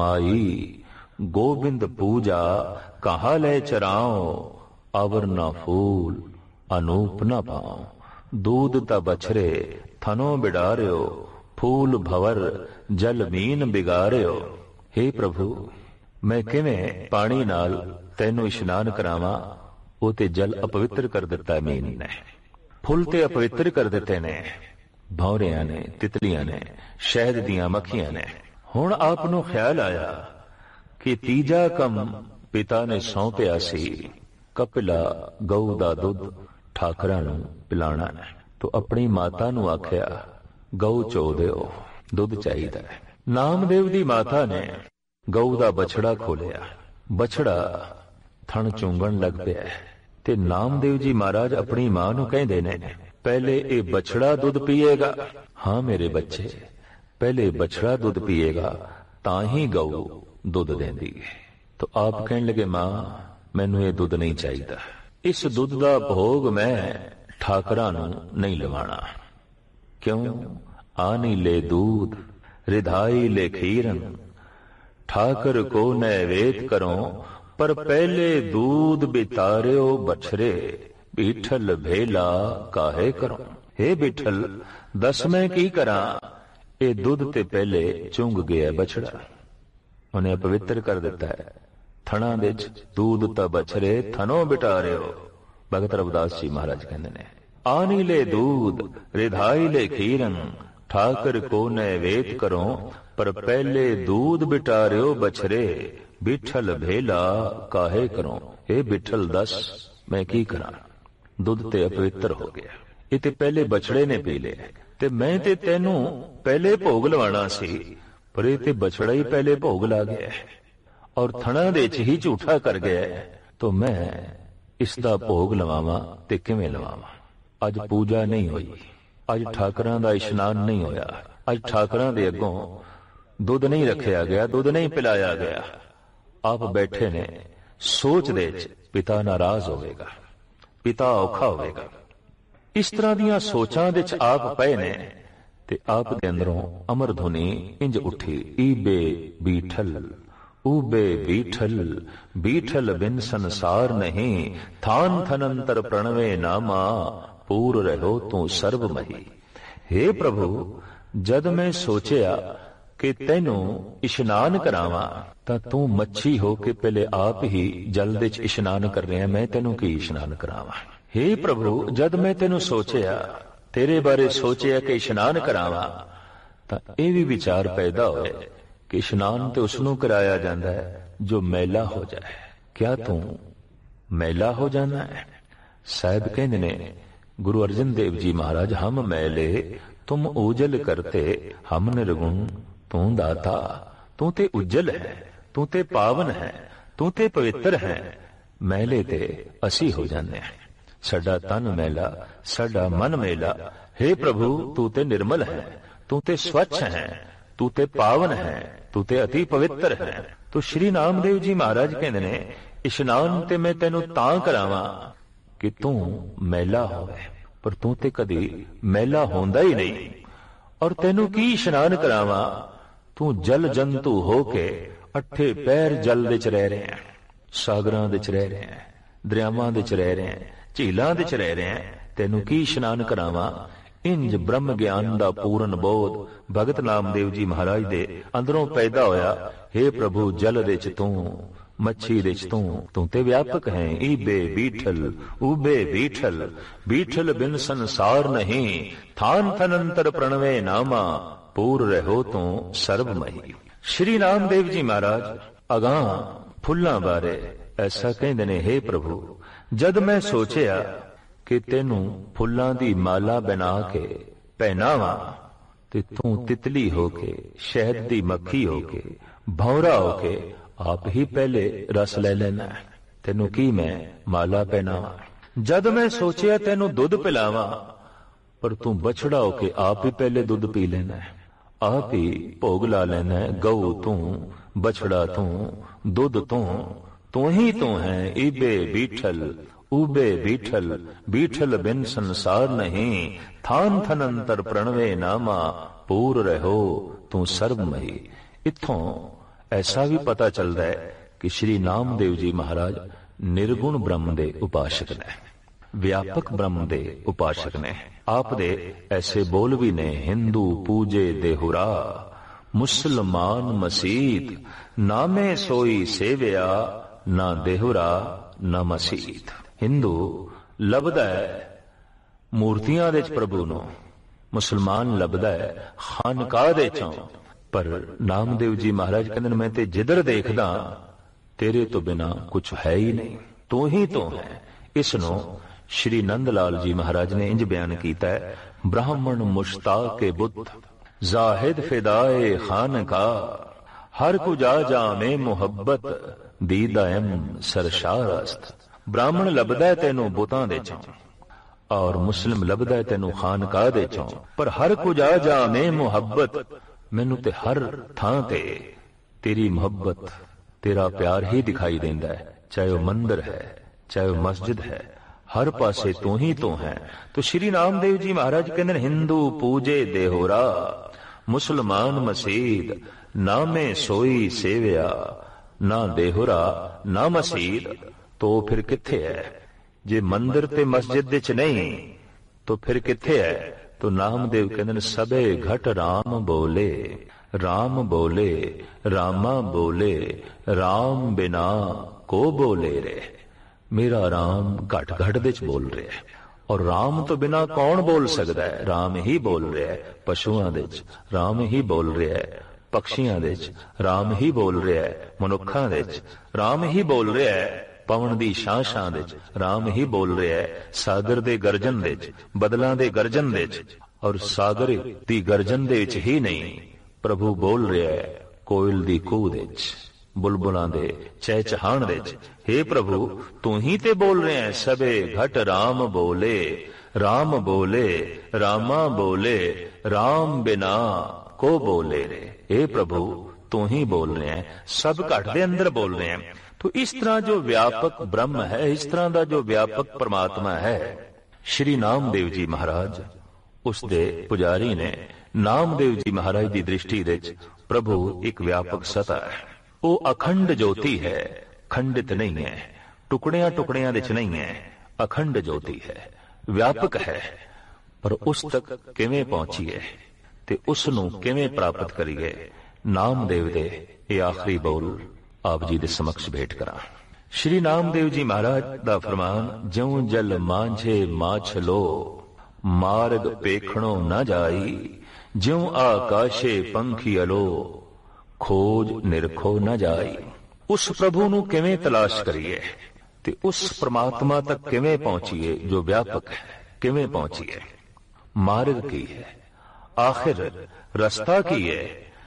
Speaker 2: ਮਾਈ ਗੋਬਿੰਦ ਪੂਜਾ ਕਹਾ ਲੈ ਚਰਾਓ, ਅਵਰ ਨਾ ਫੂਲ ਅਨੂਪ ਨਾ ਪਾਓ, दूध ता बछरे थनो बिडारियो, फूल भवर जल मीन बिगारियो। हे प्रभु मैं किवें पानी नाल तैनू इशनान करावां, वो ते जल अपवित्र कर दिता मीन ने, फुल ते अपवित्र कर दिते ने, भौरियां ने, तितलियां ने, शहद दियां मक्खियां ने। हुण आप नूं ख्याल आया कि तीजा कम पिता ने सौंपिया सी, कपिला गऊ दा दुध ਠਾਕਰਾਂ ਨੂੰ ਪਿਲਾਣਾ ਹੈ। ਤੋ ਆਪਣੀ ਮਾਤਾ ਨੂੰ ਆਖਿਆ ਗਊ ਚੋ ਦਿਓ, ਦੁੱਧ ਚਾਹੀਦਾ ਹੈ। ਨਾਮਦੇਵ ਦੀ ਮਾਤਾ ਨੇ ਗਊ ਦਾ ਬਛੜਾ ਖੋਲਿਆ, ਬਛੜਾ ਥਣ ਚੁੰਗਣ ਲੱਗ ਪਿਆ ਤੇ ਨਾਮਦੇਵ ਜੀ ਮਹਾਰਾਜ ਆਪਣੀ ਮਾਂ ਨੂੰ ਕਹਿੰਦੇ ਨੇ ਪਹਿਲੇ ਇਹ ਬਛੜਾ ਦੁੱਧ ਪੀਏਗਾ। ਹਾਂ ਮੇਰੇ ਬੱਚੇ, ਪਹਿਲੇ ਬਛੜਾ ਦੁੱਧ ਪੀਏਗਾ ਤਾਂ ਹੀ ਗਊ ਦੁੱਧ ਦਿੰਦੀ ਹੈ। ਤੋ ਆਪ ਕਹਿਣ ਲੱਗੇ ਮਾਂ ਮੈਨੂੰ ਇਹ ਦੁੱਧ ਨਹੀਂ ਚਾਹੀਦਾ, ਇਸ ਦੁੱਧ ਦਾ ਭੋਗ ਮੈਂ ਠਾਕਰਾਂ ਨੂੰ ਨਹੀਂ ਲਵਾਣਾ। ਕਿਉਂ? ਆਨੀ ਲੈ दूध रिधाई ले खीरन, ठाकर को नैवेद करो, पर पहले दूध बितारियो बछरे, बिठल भेला काहे करो। हे बिठल दस मैं की करा, ये दुध ते पहले चुंग गया बछड़ा, उन्हें पवित्र कर दिता है। थणा दे दूध ता बछरे थनो बिटारियो। भगत रविदास जी महाराज कहते ने आनी ले दूध रिधाई ले खीरन, ठाकर को नैवेद करो, पर पहले दूध बिटारियो बछरे, बिठल भेला काहे करो। हे बिठल दस मैं की करा, दुध ते अपवित्र हो गया, ये ते पहले बछड़े ने पी लिया ते मैं ते तेनू पहले भोग लवाना सी, पर ये ते बछड़ा ही पहले भोग ला गया और थणा दे च ही झूठा कर गया, तो मैं इसदा भोग लवावां ते किवें लवावां। अज पूजा नहीं हुई, अज ठाकरां दा इशनान नहीं होया, ਅੱਜ ਠਾਕਰਾਂ ਦੇ ਅੱਗੋਂ ਦੁੱਧ ਨਹੀਂ ਰੱਖਿਆ ਗਿਆ, ਦੁੱਧ ਨਹੀਂ ਪਿਲਾਇਆ ਗਿਆ। ਆਪ ਬੈਠੇ ਨੇ ਸੋਚਦੇ ਚ ਪਿਤਾ ਨਾਰਾਜ਼ ਹੋਵੇਗਾ, ਪਿਤਾ ਔਖਾ ਹੋਵੇਗਾ। ਇਸ ਤਰ੍ਹਾਂ ਦੀਆਂ ਸੋਚਾਂ ਦੇ ਚ ਆਪ ਪਏ ਨੇ ਤੇ ਆਪ ਦੇ ਅੰਦਰੋਂ ਅਮਰ ਧੁਨੀ ਇੰਜ ਉੱਠੀ, ਈਬੇ ਬੀਠਲ ਊਬੇ ਬੀਠਲ ਬੀਠਲ ਬਿਨ ਸੰਸਾਰ ਨਹੀਂ, ਥਾਨ ਥਨੰਤਰ ਪ੍ਰਣਵੇ ਨਾਮਾ, ਪੂਰ ਰਹੋ ਤੂੰ ਸਰਬ ਮਹੀ। ਹੇ ਪ੍ਰਭੂ, ਜਦ ਮੈਂ ਸੋਚਿਆ ਕਿ ਤੈਨੂੰ ਇਸ਼ਨਾਨ ਕਰਾਵਾਂ ਤਾਂ ਤੂੰ ਮੱਛੀ ਹੋ ਕੇ ਪਹਿਲੇ ਆਪ ਹੀ ਜਲ ਦੇ ਚ ਇਸ਼ਨਾਨ ਕਰ ਰਿਹਾ, ਮੈਂ ਤੈਨੂੰ ਕੀ ਇਸ਼ਨਾਨ ਕਰਾਵਾਂ। ਹੇ ਪ੍ਰਭੂ, ਜਦ ਮੈਂ ਤੈਨੂੰ ਸੋਚਿਆ, ਤੇਰੇ ਬਾਰੇ ਸੋਚਿਆ ਕਿ ਇਸ਼ਨਾਨ ਕਰਾਵਾਂ, ਤਾਂ ਇਹ ਵੀ ਵਿਚਾਰ ਪੈਦਾ ਹੋਏ ਕਿ ਇਸ਼ਨਾਨ ਤੇ ਉਸ ਨੂੰ ਕਰਾਇਆ ਜਾਂਦਾ ਹੈ ਜੋ ਮੈਲਾ ਹੋ ਜਾਏ। ਕਿਆ ਤੂੰ ਮੈਲਾ ਹੋ ਜਾਣਾ ਹੈ? ਸਾਹਿਬ ਕਹਿੰਦੇ ਨੇ ਗੁਰੂ ਅਰਜਨ ਦੇਵ ਜੀ ਮਹਾਰਾਜ, ਹਮ ਮੈਲੇ ਤੁਮ ਉਜਲ ਕਰਤੇ, ਹਮ ਨਿਰਗੁਣ ਤੂੰ ਦਾਤਾ। ਤੂੰ ਤੇ ਉਜਲ ਹੈ, ਤੂੰ ਤੇ ਪਾਵਨ ਹੈ, ਤੂੰ ਤੇ ਪਵਿੱਤਰ ਹੈ, ਮੈਲੇ ਤੇ ਅਸੀਂ ਹੋ ਜਾਂਦੇ ਹਾਂ। ਸਾਡਾ ਤਨ ਮੈਲਾ, ਸਾਡਾ ਮਨ ਮੈਲਾ। ਹੇ ਪ੍ਰਭੂ, ਤੂੰ ਤੇ ਨਿਰਮਲ ਹੈ, ਤੂੰ ਤੇ ਸਵੱਛ ਹੈ, ਤੂੰ ਤੇ ਪਾਵਨ ਹੈ, ਤੂੰ ਤੇ ਅਤੀ ਪਵਿੱਤਰ ਹੈ। ਤੋ ਸ਼੍ਰੀ ਨਾਮਦੇਵ ਜੀ ਮਹਾਰਾਜ ਕਹਿੰਦੇ ਨੇ, ਇਸ਼ਨਾਨ ਤੇ ਮੈਂ ਤੈਨੂੰ ਤਾਂ ਕਰਾਵਾਂ ਕਿ ਤੂੰ ਮੈਲਾ ਹੋਵੇ, ਪਰ ਤੂੰ ਤੇ ਕਦੀ ਮੈਲਾ ਹੁੰਦਾ ਹੀ ਨਹੀਂ। ਔਰ ਤੈਨੂੰ ਕੀ ਇਸ਼ਨਾਨ ਕਰਾਵਾਂ? ਤੂੰ ਜਲ ਜੰਤੂ ਹੋ ਕੇ ਅੱਠੇ ਪੈਰ ਜਲ ਦੇ ਚ ਰਹਿ ਰਿਹਾ, ਸਾਗਰਾਂ ਦੇ ਚ ਰਹਿ ਰਿਹਾ, ਦਰਿਆਵਾਂ ਦੇ ਚ ਰਹਿ ਰਿਹਾ, ਝੀਲਾਂ ਦੇ ਚ ਰਹਿ ਰਿਹਾ, ਤੈਨੂੰ ਕੀ ਇਸ਼ਨਾਨ ਕਰਾਵਾਂ? ਇੰਜ ਬ੍ਰਹਮ ਗਿਆਨ ਦਾ ਪੂਰਨ ਬੋਧ ਭਗਤ ਨਾਮਦੇਵ ਜੀ ਮਹਾਰਾਜ ਦੇ ਅੰਦਰੋਂ ਪੈਦਾ ਹੋਇਆ। ਹੇ ਪ੍ਰਭੂ, ਜਲ ਦੇ ਚ ਤੂੰ, ਮੱਛੀ ਦੇ ਚ ਤੂੰ, ਤੂੰ ਤੇ ਵਿਆਪਕ ਹੈ। ਈਬੇ ਬੀਠਲ ਊਬੇ ਬੀਠਲ ਬੀਠਲ ਬਿਨ ਸੰਸਾਰ ਨਹੀਂ, ਥਾਨ ਥਨੰਤਰ ਪ੍ਰਣਵੇ ਨਾਮਾ, ਪੂਰ ਰਹੋ ਤੂੰ ਸਰਬ ਮਹੀ। ਸ਼੍ਰੀ ਨਾਮਦੇਵ ਜੀ ਮਹਾਰਾਜ ਅਗਾਂਹ ਫੁੱਲਾਂ ਬਾਰੇ ਐਸਾ ਕਹਿੰਦੇ ਨੇ, ਹੇ ਪ੍ਰਭੂ, ਜਦ ਮੈਂ ਸੋਚਿਆ ਕਿ ਤੈਨੂੰ ਫੁੱਲਾਂ ਦੀ ਮਾਲਾ ਬਣਾ ਕੇ ਪਹਿਨਾਵਾਂ ਤੇ ਤੂੰ ਤਿਤਲੀ ਹੋ ਕੇ, ਸ਼ਹਿਦ ਦੀ ਮੱਖੀ ਹੋ ਕੇ, ਭੌਰਾ ਹੋ ਕੇ ਆਪ ਹੀ ਪਹਿਲੇ ਰਸ ਲੈ ਲੈਣਾ, ਤੈਨੂੰ ਕੀ ਮੈਂ ਮਾਲਾ ਪਹਿਨਾਵਾਂ। ਜਦ ਮੈਂ ਸੋਚਿਆ ਤੈਨੂੰ ਦੁੱਧ ਪਿਲਾਵਾਂ, ਪਰ ਤੂੰ ਬਛੜਾ ਹੋ ਕੇ ਆਪ ਹੀ ਪਹਿਲੇ ਦੁੱਧ ਪੀ ਲੈਣਾ, ਆਪ ਹੀ ਭੋਗ ਲਾ ਲੈਣਾ। ਗਊ ਤੂੰ, ਬਛੜਾ ਤੂੰ, ਦੁੱਧ ਤੂੰ, ਤੂੰ ਹੀ ਤੂੰ ਹੈ। ਈਬੇ ਬੀਠਲ ਊਬੇ ਬੀਠਲ ਬੀਠਲ ਬਿਨ ਸੰਸਾਰ ਨਹੀਂ, ਥਾਨ ਥਨੰਤਰ ਪ੍ਰਣਵੇ ਨਾਮਾ, ਪੂਰ ਰਹੋ ਤੂੰ ਸਰਬ ਮਹੀ। ਇੱਥੋਂ ਐਸਾ ਵੀ ਪਤਾ ਚੱਲਦਾ ਹੈ ਕਿ ਸ਼੍ਰੀ ਨਾਮਦੇਵ ਜੀ ਮਹਾਰਾਜ ਨਿਰਗੁਣ ਬ੍ਰਹਮ ਦੇ ਉਪਾਸ਼ਕ ਨੇ, ਵਿਆਪਕ ਬ੍ਰਹਮ ਦੇ ਉਪਾਸ਼ਕ ਨੇ। ਆਪ ਦੇ ਐਸੇ ਬੋਲ ਵੀ ਨੇ, ਹਿੰਦੂ ਪੂਜੇ ਦੇਹੁਰਾ, ਮੁਸਲਮਾਨ ਮਸੀਤ, ਨਾਮੇ ਸੋਈ ਸੇਵਿਆ, ਨਾ ਦੇਹੁਰਾ ਨਾ ਮਸੀਤ। ਹਿੰਦੂ ਲੱਭਦਾ ਹੈ ਮੂਰਤੀਆਂ ਦੇ ਚ ਪ੍ਰਭੂ ਨੂੰ, ਮੁਸਲਮਾਨ ਲੱਭਦਾ ਹੈ ਖਾਨਕਾਹ ਦੇ ਚੋਂ, ਪਰ ਨਾਮਦੇਵ ਜੀ ਮਹਾਰਾਜ ਕਹਿੰਦੇ ਨੇ, ਮੈਂ ਤੇ ਜਿੱਧਰ ਦੇਖਦਾ ਤੇਰੇ ਤੋਂ ਬਿਨਾ ਕੁਝ ਹੈ ਹੀ ਨਹੀਂ, ਤੂੰ ਹੀ ਤੂੰ ਹੈ। ਇਸ ਨੂੰ ਸ਼੍ਰੀ ਨੰਦ ਲਾਲ ਜੀ ਮਹਾਰਾਜ ਨੇ ਇੰਜ ਬਿਆਨ ਕੀਤਾ ਹੈ, ਬ੍ਰਾਹਮਣ ਮੁਸ਼ਤਾਕੇ ਬੁੱਧ, ਜ਼ਾਹਿਦ ਫਿਦਾਏ ਖਾਨਕਾਹ, ਹਰ ਕੁ ਜਾ ਜਾਵੇਂ ਮੁਹੱਬਤ, ਦੀਦਾਇਮ ਸਰਸ਼ਾਰਸਤ। ਬ੍ਰਾਹਮਣ ਲੱਭਦਾ ਹੈ ਤੈਨੂੰ ਬੁੱਤਾਂ ਦੇ ਚੋਂ, ਔਰ ਮੁਸਲਿਮ ਲੱਭਦਾ ਹੈ ਤੈਨੂੰ ਖਾਨਕਾਹ ਦੇ ਚੋਂ, ਪਰ ਹਰ ਕੁ ਜਾ ਜਾਵੇਂ ਮੁਹੱਬਤ, ਮੈਨੂੰ ਤੇ ਹਰ ਥਾਂ ਤੇ ਤੇਰੀ ਮੁਹੱਬਤ, ਤੇਰਾ ਪਿਆਰ ਹੀ ਦਿਖਾਈ ਦਿੰਦਾ ਹੈ, ਚਾਹੇ ਉਹ ਮੰਦਿਰ ਹੈ, ਚਾਹੇ ਉਹ ਮਸਜਿਦ ਹੈ, ਹਰ ਪਾਸੇ ਤੂੰ ਹੀ ਤੂੰ ਹੈ। तो श्री नामदेव जी महाराज कहते हिंदू पूजे देहोरा मुसलमान मसीद नामे सोई सेविया ना देहोरा ना मसीद। तो फिर किथे है? जे मंदिर ते मस्जिद विच नहीं तो फिर किथे है? तो नामदेव कहते सबे घट राम बोले राम बोले रामा बोले राम बिना को बोले रे। मेरा राम घट घट विच बोल रहा है और राम तो बिना कौन बोल सकता है? राम ही बोल रहा है। पशुओं दे विच राम ही बोल रहा है, पक्षियों दे विच राम ही बोल रहा है, मनुखां दे विच राम ही बोल रहा है, पवन दी शां-शां दे विच राम ही बोल रहा है, सागर दे गर्जन दे विच बदलां दे गर्जन दे विच और सागर दी गर्जन दे विच ही नहीं प्रभु बोल रहा है, कोयल दी कूह दे विच बुलबुलां दे चहचहाण दे विच। हे प्रभु तू ही ते बोल रहे हैं सबे घट राम बोले राम बोले रामा बोले राम बिना को बोले रे। हे प्रभु तू ही बोल रहे हैं, सब घट दे अंदर बोल रहे हैं। तो इस तरह जो व्यापक ब्रह्म है, इस तरह का जो व्यापक परमात्मा है, श्री नामदेव जी महाराज उसदे पुजारी ने नामदेव जी महाराज की दृष्टि दे प्रभु एक व्यापक सत्ता है। वो अखंड ज्योति है, खंडित नहीं है, टुकड़ियां टुकड़ियां विच नहीं है, अखंड ज्योति है, व्यापक है। पर उस तक किवें पहुंचीए ते उस नूं किवें प्राप्त करिए, नामदेव दे ये आखिरी बोल आप जी दे समक्ष भेंट करा। श्री नामदेव जी महाराज दा फरमान, ज्यों जल मांझे माछलो मार्ग पेखणो न जाई, ज्यों आकाशे पंखी अलो खोज निरखो न जाई। उस प्रभु नूं किवें तलाश करिए ते उस परमात्मा तक किवें पहुंचीए जो व्यापक है, किवें पहुंचीए। मार्ग की है, आखिर रस्ता की है।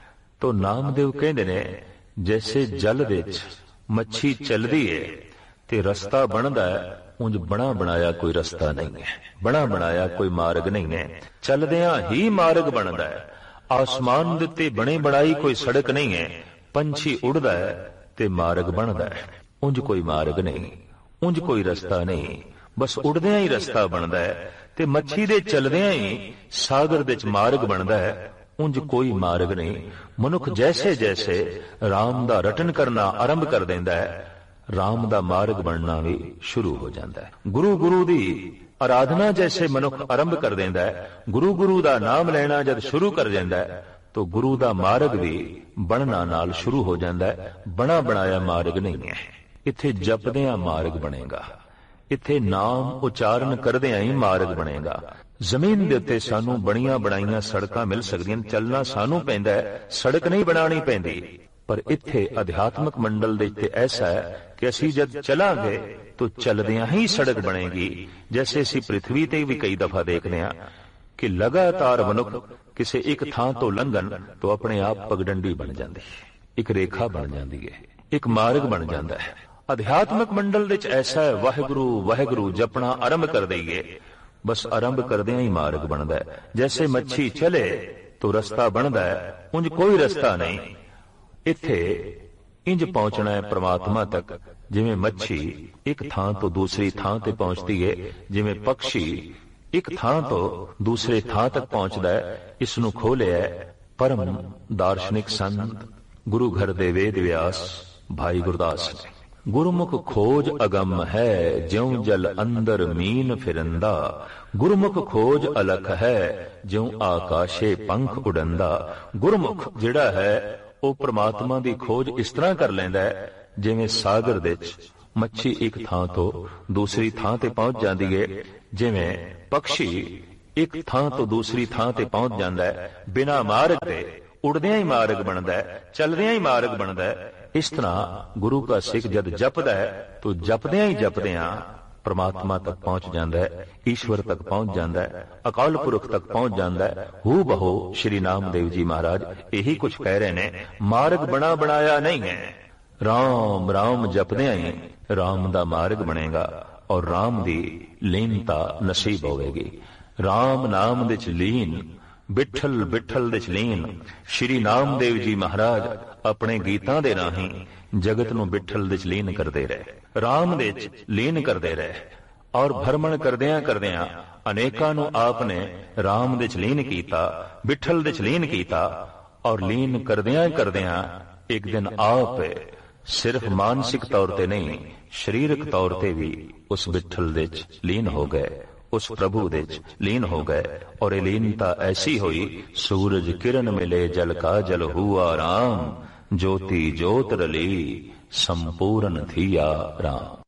Speaker 2: तो नामदेव कहंदे ने जैसे जल विच मच्छी चलदी है ते रस्ता बनदा है, उंज बना बनाया कोई रस्ता नहीं है, बना बनाया कोई मार्ग नहीं है, चलदियां ही मार्ग बनदा है। आसमान दे उत्ते बने बनाई कोई सड़क नहीं है, पंछी उड़दा है ते मार्ग बनदा है। उंज कोई मार्ग नहीं, उंज कोई रस्ता नहीं, बस उड़दियां ही रस्ता बनदा है ते मच्छी दे चलदियां ही सागर दे च मार्ग बनदा है। उंज कोई मार्ग नहीं। मनुख जैसे जैसे राम दा रटन करना आरंभ कर देंदा है, राम दा मार्ग बनना भी शुरू हो जाता है। गुरु गुरु दी आराधना जैसे मनुख आरंभ कर देंदा है, गुरु गुरु दा नाम लेना जब शुरू कर देंदा है, तो गुरु दा मार्ग भी बनना नाल शुरू हो जाता है। बना बनाया मार्ग नहीं है। इत्थे जपदियां मार्ग बनेगा, इत्थे नाम उचारण करदियां ही मार्ग बनेगा। जमीन दे उत्ते सानू बणियां बनाईयां सड़कां मिल सकदियां, चलना सानू पैंदा है, सड़क नहीं बनानी पैंदी। पर इत्थे अध्यात्मक मंडल दे उत्ते ऐसा है कि असीं जद चलांगे तो चलदियां ही सड़क बनेगी। जैसे असीं पृथ्वी ते भी कई दफा देखते हैं कि लगातार मनुख किसी एक थां तो लंघन तो अपने आप पगडंडी बन जाती है, एक रेखा बन जाती है, एक मार्ग बन जाता है। अध्यात्मक मंडल विच ऐसा है, वाहिगुरु वाहिगुरु जपना आरंभ कर देंगे, बस आरंभ करदियां ही मार्ग बनता है। जैसे मच्छी चले तो रस्ता बनता है, उंज कोई रस्ता नहीं। इत्थे इंज पहुंचना है परमात्मा तक जिवें मच्छी एक थां तो दूसरी थां ते पहुंचती है, जिवें पक्षी एक थां तो दूसरे थां तक पहुंचता है। इसनूं खोलिया है परम दार्शनिक संत गुरु घर दे वेद व्यास भाई गुरदास ने। गुरुमुख खोज अगम है, ज्यों जल अंदर मीन फिरंदा, गुरुमुख खोज अलख है, ज्यों आकाशे पंख उड़ंदा। गुरुमुख जिहड़ा है ਉਹ परमात्मा ਦੀ खोज इस तरह कर ਲੈਂਦਾ ਹੈ ਜਿਵੇਂ ਸਾਗਰ ਦੇ ਵਿੱਚ ਮੱਛੀ ਇੱਕ ਥਾਂ ਤੋਂ ਦੂਸਰੀ ਥਾਂ ਤੇ ਪਹੁੰਚ ਜਾਂਦੀ ਹੈ, ਜਿਵੇਂ ਪਕਸ਼ੀ ਇੱਕ ਥਾਂ ਤੋਂ ਦੂਸਰੀ ਥਾਂ ਤੇ ਪਹੁੰਚ ਜਾਂਦਾ ਹੈ, ਬਿਨਾਂ ਮਾਰਗ ਤੇ ਉੜਦਿਆਂ ਹੀ ਮਾਰਗ ਬਣਦਾ ਹੈ, ਚੱਲਦਿਆਂ ਹੀ ਮਾਰਗ ਬਣਦਾ ਹੈ। ਇਸ ਤਰ੍ਹਾਂ ਗੁਰੂ का सिख जद जपदा है तो जपदियां ही जपदियां परमात्मा तक पहुंच जाता है, ईश्वर तक पहुंच जाता है, अकाल पुरख तक पहुंच जाता है। हू बहो श्री नामदेव जी महाराज यही कुछ कह रहे ने, मार्ग बना बनाया नहीं है। राम राम जपदियां ही राम दा मार्ग बनेगा और राम दी लीनता नसीब होवेगी। राम नाम दे च लीन, बिठल बिठल दे च लीन। श्री नामदेव जी महाराज अपने गीतां दे राहीं जगत नूं बिठल दे च लीन करदे रहे, राम दे च लीन करदे रहे और भ्रमण करदियां करदियां अनेकां नूं आपने राम दे च लीन कीता, बिठल दे च लीन कीता और लीन करदियां करदियां एक दिन आप सिर्फ मानसिक तौर ते नहीं शरीरक तौर ते भी उस बिठल दे च लीन हो गए, उस प्रभु दे च लीन हो गए। और ये लीनता ऐसी हुई, सूरज किरण मिले जल का जल हुआ राम, ज्योति ज्योत रली संपूर्ण थिया राम।